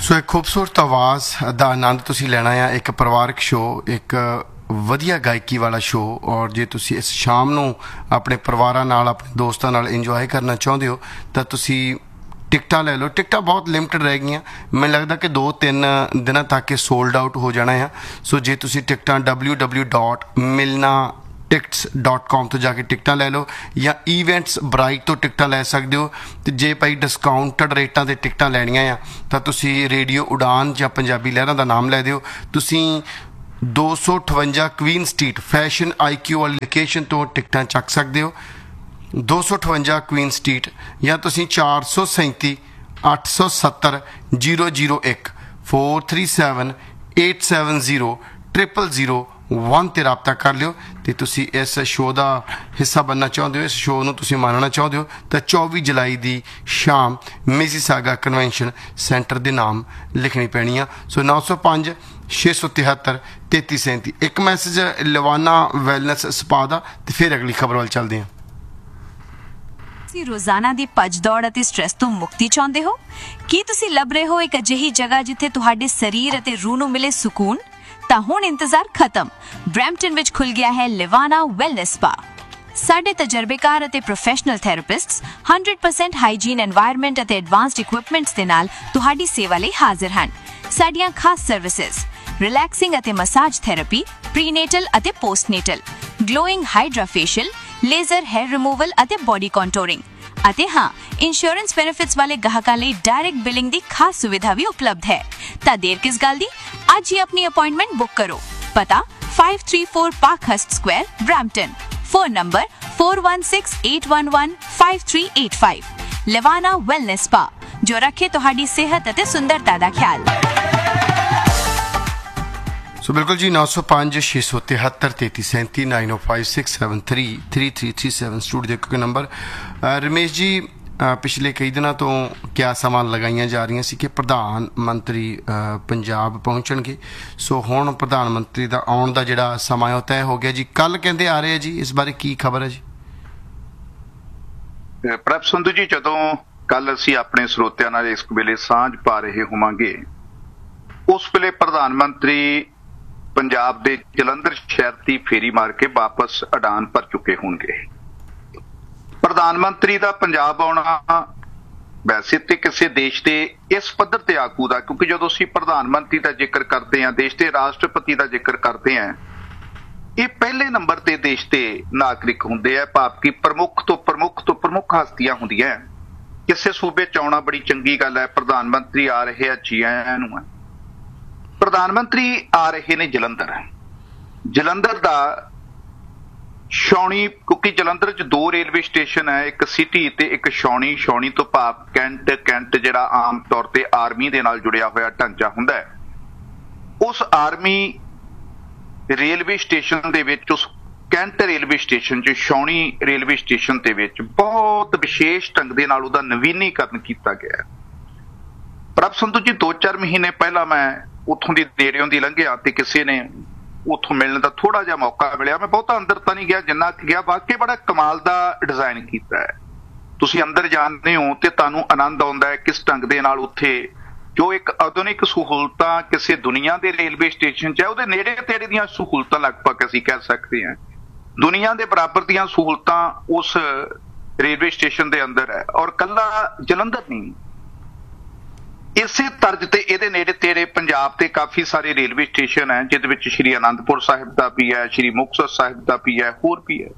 ਸੋ ਇੱਕ ਖੂਬਸੂਰਤ ਆਵਾਜ਼ ਦਾ ਆਨੰਦ ਤੁਸੀਂ ਲੈਣਾ ਆ। ਇੱਕ ਪਰਿਵਾਰਕ ਸ਼ੋਅ, ਇੱਕ ਵਧੀਆ ਗਾਇਕੀ ਵਾਲਾ ਸ਼ੋਅ। ਔਰ ਜੇ ਤੁਸੀਂ ਇਸ ਸ਼ਾਮ ਨੂੰ ਆਪਣੇ ਪਰਿਵਾਰਾਂ ਨਾਲ, ਆਪਣੇ ਦੋਸਤਾਂ ਨਾਲ ਇੰਜੋਏ ਕਰਨਾ ਚਾਹੁੰਦੇ ਹੋ ਤਾਂ ਤੁਸੀਂ ਟਿਕਟਾਂ ਲੈ ਲਓ। ਟਿਕਟਾਂ ਬਹੁਤ ਲਿਮਟਿਡ ਰਹਿ ਗਈਆਂ, ਮੈਨੂੰ ਲੱਗਦਾ ਕਿ 2-3 ਦਿਨਾਂ ਤੱਕ ਇਹ ਸੋਲਡ ਆਊਟ ਹੋ ਜਾਣਾ ਆ। ਸੋ ਜੇ ਤੁਸੀਂ ਟਿਕਟਾਂ www.milnatickets.com ਤੋਂ ਜਾ ਕੇ ਟਿਕਟਾਂ ਲੈ ਲਓ, ਜਾਂ ਈਵੈਂਟਸ ਬ੍ਰਾਈਟ ਤੋਂ ਟਿਕਟਾਂ ਲੈ ਸਕਦੇ ਹੋ। ਅਤੇ ਜੇ ਭਾਈ ਡਿਸਕਾਊਂਟਡ ਰੇਟਾਂ 'ਤੇ ਟਿਕਟਾਂ ਲੈਣੀਆਂ ਆ ਤਾਂ ਤੁਸੀਂ ਰੇਡੀਓ ਉਡਾਨ ਜਾਂ ਪੰਜਾਬੀ ਲਹਿਰਾਂ ਦਾ ਨਾਮ ਲੈ ਦਿਓ। ਤੁਸੀਂ 258 ਕੁਈਨ ਸਟਰੀਟ ਫੈਸ਼ਨ IQ ਵਾਲੀ ਲੋਕੇਸ਼ਨ ਤੋਂ ਟਿਕਟਾਂ ਚੱਕ ਸਕਦੇ ਹੋ। 258 ਕੁਈਨ ਸਟਰੀਟ, ਜਾਂ ਤੁਸੀਂ 437 870 001 437 870 0001 ਤੇ ਰਾਬਤਾ ਕਰ ਲਿਓ। ਅਤੇ ਤੁਸੀਂ ਇਸ ਸ਼ੋਅ ਦਾ ਹਿੱਸਾ ਬਣਨਾ ਚਾਹੁੰਦੇ ਹੋ, ਇਸ ਸ਼ੋਅ ਨੂੰ ਤੁਸੀਂ ਮਾਣਨਾ ਚਾਹੁੰਦੇ ਹੋ ਤਾਂ 24 ਜੁਲਾਈ ਦੀ ਸ਼ਾਮ ਮਿਸੀਸਾਗਾ ਕਨਵੈਨਸ਼ਨ ਸੈਂਟਰ ਦੇ ਨਾਮ ਲਿਖਣੀ ਪੈਣੀ ਆ। ਸੋ 905 673 3337। ਇੱਕ ਮੈਸੇਜ ਲਵਾਨਾ ਵੈਲਨੈਸ ਸਪਾ ਦਾ, ਤੇ ਫਿਰ ਅਗਲੀ ਖਬਰ ਵੱਲ ਚੱਲਦੇ ਹਾਂ। ਤੁਸੀਂ ਰੋਜ਼ਾਨਾ ਦੀ ਭੱਜ ਦੌੜ ਅਤੇ ਸਟ੍ਰੈਸ ਤੋਂ ਮੁਕਤੀ ਚਾਹੁੰਦੇ ਹੋ? ਕੀ ਤੁਸੀਂ ਲੱਭ ਰਹੇ ਹੋ ਇੱਕ ਅਜਿਹੀ ਜਗ੍ਹਾ ਜਿੱਥੇ ਤੁਹਾਡੇ ਸਰੀਰ ਅਤੇ ਰੂਹ ਨੂੰ ਮਿਲੇ ਸਕੂਨ? ਤਾਂ ਹੁਣ ਇੰਤਜ਼ਾਰ ਖਤਮ। ਬਰੈਂਪਟਨ ਵਿੱਚ ਖੁੱਲ ਗਿਆ ਹੈ ਲਿਵਾਨਾ ਵੈਲਨੈਸ ਸਪਾ। ਸਾਡੇ ਤਜਰਬੇਕਾਰ ਅਤੇ ਪ੍ਰੋਫੈਸ਼ਨਲ ਥੈਰੇਪਿਸਟਸ 100% ਹਾਈਜੀਨ ਐਨਵਾਇਰਨਮੈਂਟ ਅਤੇ ਐਡਵਾਂਸਡ ਇਕਵਿਪਮੈਂਟਸ ਦੇ ਨਾਲ ਤੁਹਾਡੀ ਸੇਵਾ ਲਈ ਹਾਜ਼ਰ ਹਨ। ਸਾਡੀਆਂ ਖਾਸ ਸਰਵਿਸਿਜ਼ ਰਿਲੈਕਸਿੰਗ ਅਤੇ ਮਸਾਜ ਥੈਰੇਪੀ, ਪ੍ਰੀਨੇਟਲ ਅਤੇ ਪੋਸਟਨੇਟਲ, glowing hydra facial, laser hair removal ਅਤੇ ਬੋਡੀ ਕੰਟੂਰਿੰਗ। ਅਤੇ ਹਾਂ, ਇੰਸ਼ੋਰੈਂਸ ਬੈਨੀਫਿਟਸ ਵਾਲੇ ਗਾਹਕਾਂ ਲਈ ਡਾਇਰੈਕਟ ਬਿਲਿੰਗ ਦੀ ਖਾਸ ਸੁਵਿਧਾ ਵੀ ਉਪਲਬਧ ਹੈ। ਤਾਂ ਦੇਰ ਕਿਸ ਗੱਲ ਦੀ, ਅੱਜ ਹੀ ਆਪਣੀ ਅਪਾਇੰਟਮੈਂਟ ਬੁੱਕ ਕਰੋ। ਪਤਾ 534 ਪਾਰਕਹਰਸਟ Square, Brampton. Phone number 4168115385। ਲਿਵਾਨਾ wellness spa, ਜੋ ਰੱਖੇ ਤੁਹਾਡੀ ਸਿਹਤ ਅਤੇ ਸੁੰਦਰਤਾ ਦਾ ਖਿਆਲ। ਸੋ ਬਿਲਕੁਲ ਜੀ, 905 673 3337 9056733337 ਸਟੂਡੀਓ ਦੇ ਇੱਕ ਨੰਬਰ। ਰਮੇਸ਼ ਜੀ, ਪਿਛਲੇ ਕਈ ਦਿਨਾਂ ਤੋਂ ਕਿਆਸਾਂ ਲਗਾਈਆਂ ਜਾ ਰਹੀਆਂ ਸੀ ਕਿ ਪ੍ਰਧਾਨ ਮੰਤਰੀ ਪੰਜਾਬ ਪਹੁੰਚਣਗੇ। ਸੋ ਹੁਣ ਪ੍ਰਧਾਨ ਮੰਤਰੀ ਦਾ ਆਉਣ ਦਾ ਜਿਹੜਾ ਸਮਾਂ ਉਹ ਤੈਅ ਹੋ ਗਿਆ ਜੀ। ਕੱਲ ਕਹਿੰਦੇ ਆ ਰਹੇ ਆ ਜੀ, ਇਸ ਬਾਰੇ ਕੀ ਖਬਰ ਹੈ ਜੀ? ਪ੍ਰਭ ਸੰਧੂ ਜੀ, ਜਦੋਂ ਕੱਲ ਅਸੀਂ ਆਪਣੇ ਸਰੋਤਿਆਂ ਨਾਲ ਇਸ ਵੇਲੇ ਸਾਂਝ ਪਾ ਰਹੇ ਹੋਵਾਂਗੇ, ਉਸ ਵੇਲੇ ਪ੍ਰਧਾਨ ਮੰਤਰੀ ਪੰਜਾਬ ਦੇ ਜਲੰਧਰ ਸ਼ਹਿਰ ਦੀ ਫੇਰੀ ਮਾਰ ਕੇ ਵਾਪਸ ਉਡਾਨ ਭਰ ਚੁੱਕੇ ਹੋਣਗੇ। ਪ੍ਰਧਾਨ ਮੰਤਰੀ ਦਾ ਪੰਜਾਬ ਆਉਣਾ ਵੈਸੇ ਤੇ ਕਿਸੇ ਦੇਸ਼ ਦੇ ਇਸ ਪੱਧਰ ਤੇ ਆਗੂ ਦਾ, ਕਿਉਂਕਿ ਜਦੋਂ ਅਸੀਂ ਪ੍ਰਧਾਨ ਮੰਤਰੀ ਦਾ ਜ਼ਿਕਰ ਕਰਦੇ ਹਾਂ, ਦੇਸ਼ ਦੇ ਰਾਸ਼ਟਰਪਤੀ ਦਾ ਜ਼ਿਕਰ ਕਰਦੇ ਹਾਂ, ਇਹ ਪਹਿਲੇ ਨੰਬਰ ਤੇ ਦੇਸ਼ ਦੇ ਨਾਗਰਿਕ ਹੁੰਦੇ ਆ। ਭਾਵ ਕਿ ਪ੍ਰਮੁੱਖ ਤੋਂ ਪ੍ਰਮੁੱਖ ਹਸਤੀਆਂ ਹੁੰਦੀਆਂ। ਕਿਸੇ ਸੂਬੇ ਚ ਆਉਣਾ ਬੜੀ ਚੰਗੀ ਗੱਲ ਹੈ। ਪ੍ਰਧਾਨ ਮੰਤਰੀ ਆ ਰਹੇ ਆ, ਜੀ ਆਇਆਂ ਨੂੰ ਹੈ। ਪ੍ਰਧਾਨ ਮੰਤਰੀ ਆ ਰਹੇ ਨੇ ਜਲੰਧਰ ਦਾ ਛਾਉਣੀ, ਕਿਉਂਕਿ ਜਲੰਧਰ ਚ 2 ਰੇਲਵੇ ਸਟੇਸ਼ਨ ਹੈ, ਇੱਕ ਸਿਟੀ ਤੇ ਇੱਕ ਛਾਉਣੀ। ਛਾਉਣੀ ਤੋਂ ਭਾਵ ਕੈਂਟ ਜਿਹੜਾ ਆਮ ਤੌਰ ਤੇ ਆਰਮੀ ਦੇ ਨਾਲ ਜੁੜਿਆ ਹੋਇਆ ਢਾਂਚਾ ਹੁੰਦਾ ਹੈ। ਉਸ ਆਰਮੀ ਰੇਲਵੇ ਸਟੇਸ਼ਨ ਦੇ ਵਿੱਚ, ਉਸ ਕੈਂਟ ਰੇਲਵੇ ਸਟੇਸ਼ਨ ਚ, ਛਾਉਣੀ ਰੇਲਵੇ ਸਟੇਸ਼ਨ ਦੇ ਵਿੱਚ ਬਹੁਤ ਵਿਸ਼ੇਸ਼ ਢੰਗ ਦੇ ਨਾਲ ਉਹਦਾ ਨਵੀਨੀਕਰਨ ਕੀਤਾ ਗਿਆ। ਪ੍ਰਭ ਸੰਧੂ ਜੀ, 2-4 ਮਹੀਨੇ ਪਹਿਲਾਂ ਮੈਂ ਉੱਥੋਂ ਦੀ ਨੇੜਿਓਂ ਦੀ ਲੰਘਿਆ ਤੇ ਕਿਸੇ ਨੇ ਉੱਥੋਂ ਮਿਲਣ ਦਾ ਥੋੜਾ ਜਿਹਾ ਮੌਕਾ ਮਿਲਿਆ। ਮੈਂ ਬਹੁਤਾ ਅੰਦਰ ਤਾਂ ਨਹੀਂ ਗਿਆ, ਜਿੰਨਾ ਕੁ ਗਿਆ ਵਾਕਈ ਬੜਾ ਕਮਾਲ ਦਾ ਡਿਜ਼ਾਈਨ ਕੀਤਾ ਹੈ। ਤੁਸੀਂ ਅੰਦਰ ਜਾਂਦੇ ਹੋ ਤੇ ਤੁਹਾਨੂੰ ਆਨੰਦ ਆਉਂਦਾ ਹੈ ਕਿਸ ਢੰਗ ਦੇ ਨਾਲ ਉੱਥੇ ਜੋ ਇੱਕ ਆਧੁਨਿਕ ਸਹੂਲਤਾਂ ਕਿਸੇ ਦੁਨੀਆ ਦੇ ਰੇਲਵੇ ਸਟੇਸ਼ਨ 'ਚ ਹੈ, ਉਹਦੇ ਨੇੜੇ ਤੇੜੇ ਦੀਆਂ ਸਹੂਲਤਾਂ ਲਗਭਗ ਅਸੀਂ ਕਹਿ ਸਕਦੇ ਹਾਂ ਦੁਨੀਆ ਦੇ ਬਰਾਬਰ ਦੀਆਂ ਸਹੂਲਤਾਂ ਉਸ ਰੇਲਵੇ ਸਟੇਸ਼ਨ ਦੇ ਅੰਦਰ ਹੈ। ਔਰ ਕੱਲਾ ਜਲੰਧਰ ਨਹੀਂ, ਇਸੇ ਤਰਜ਼ ਤੇ ਇਹਦੇ ਨੇੜੇ ਤੇੜੇ ਪੰਜਾਬ ਤੇ ਕਾਫੀ ਸਾਰੇ ਰੇਲਵੇ ਸਟੇਸ਼ਨ ਹੈ, ਜਿਹਦੇ ਵਿੱਚ ਸ਼੍ਰੀ ਅਨੰਦਪੁਰ ਸਾਹਿਬ ਦਾ ਵੀ ਹੈ, ਸ਼੍ਰੀ ਮੁਕਤਸਰ ਸਾਹਿਬ ਦਾ ਵੀ ਹੈ, ਹੋਰ ਵੀ ਹੈ।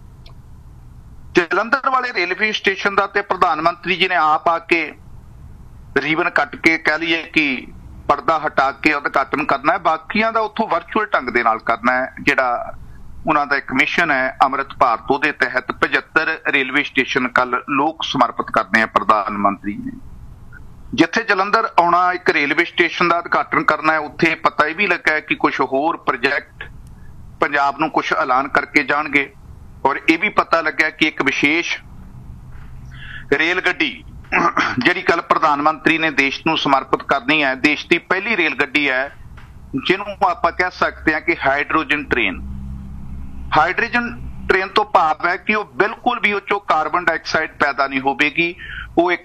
ਜਲੰਧਰ ਵਾਲੇ ਰੇਲਵੇ ਸਟੇਸ਼ਨ ਦਾ ਤੇ ਪ੍ਰਧਾਨ ਮੰਤਰੀ ਜੀ ਨੇ ਆਪ ਆ ਕੇ ਰੀਬਨ ਕੱਟ ਕੇ, ਕਹਿ ਲਈਏ ਕਿ ਪਰਦਾ ਹਟਾ ਕੇ ਉਦਘਾਟਨ ਕਰਨਾ ਹੈ। ਬਾਕੀਆਂ ਦਾ ਉੱਥੋਂ ਵਰਚੁਅਲ ਢੰਗ ਦੇ ਨਾਲ ਕਰਨਾ ਹੈ। ਜਿਹੜਾ ਉਹਨਾਂ ਦਾ ਇੱਕ ਮਿਸ਼ਨ ਹੈ ਅੰਮ੍ਰਿਤ ਭਾਰਤ, ਉਹਦੇ ਤਹਿਤ 75 ਰੇਲਵੇ ਸਟੇਸ਼ਨ ਕੱਲ ਲੋਕ ਸਮਰਪਿਤ ਕਰਦੇ ਆ ਪ੍ਰਧਾਨ ਮੰਤਰੀ ਨੇ। ਜਿੱਥੇ ਜਲੰਧਰ ਆਉਣਾ, ਇੱਕ ਰੇਲਵੇ ਸਟੇਸ਼ਨ ਦਾ ਉਦਘਾਟਨ ਕਰਨਾ ਹੈ, ਉੱਥੇ ਪਤਾ ਇਹ ਵੀ ਲੱਗਾ ਕਿ ਕੁਝ ਹੋਰ ਪ੍ਰੋਜੈਕਟ ਪੰਜਾਬ ਨੂੰ ਕੁਝ ਐਲਾਨ ਕਰਕੇ ਜਾਣਗੇ। ਔਰ ਇਹ ਵੀ ਪਤਾ ਲੱਗਿਆ ਕਿ ਇੱਕ ਵਿਸ਼ੇਸ਼ ਰੇਲ ਗੱਡੀ ਜਿਹੜੀ ਕੱਲ ਪ੍ਰਧਾਨ ਮੰਤਰੀ ਨੇ ਦੇਸ਼ ਨੂੰ ਸਮਰਪਿਤ ਕਰਨੀ ਹੈ, ਦੇਸ਼ ਦੀ ਪਹਿਲੀ ਰੇਲ ਗੱਡੀ ਹੈ ਜਿਹਨੂੰ ਆਪਾਂ ਕਹਿ ਸਕਦੇ ਹਾਂ ਕਿ ਹਾਈਡਰੋਜਨ ਟ੍ਰੇਨ। ਹਾਈਡਰੋਜਨ ਟ੍ਰੇਨ ਤੋਂ ਭਾਵ ਹੈ ਕਿ ਉਹ ਬਿਲਕੁਲ ਵੀ ਉਹ ਚੋਂ ਕਾਰਬਨ ਡਾਈਆਕਸਾਈਡ ਪੈਦਾ ਨਹੀਂ ਹੋਵੇਗੀ। ਉਹ ਇੱਕ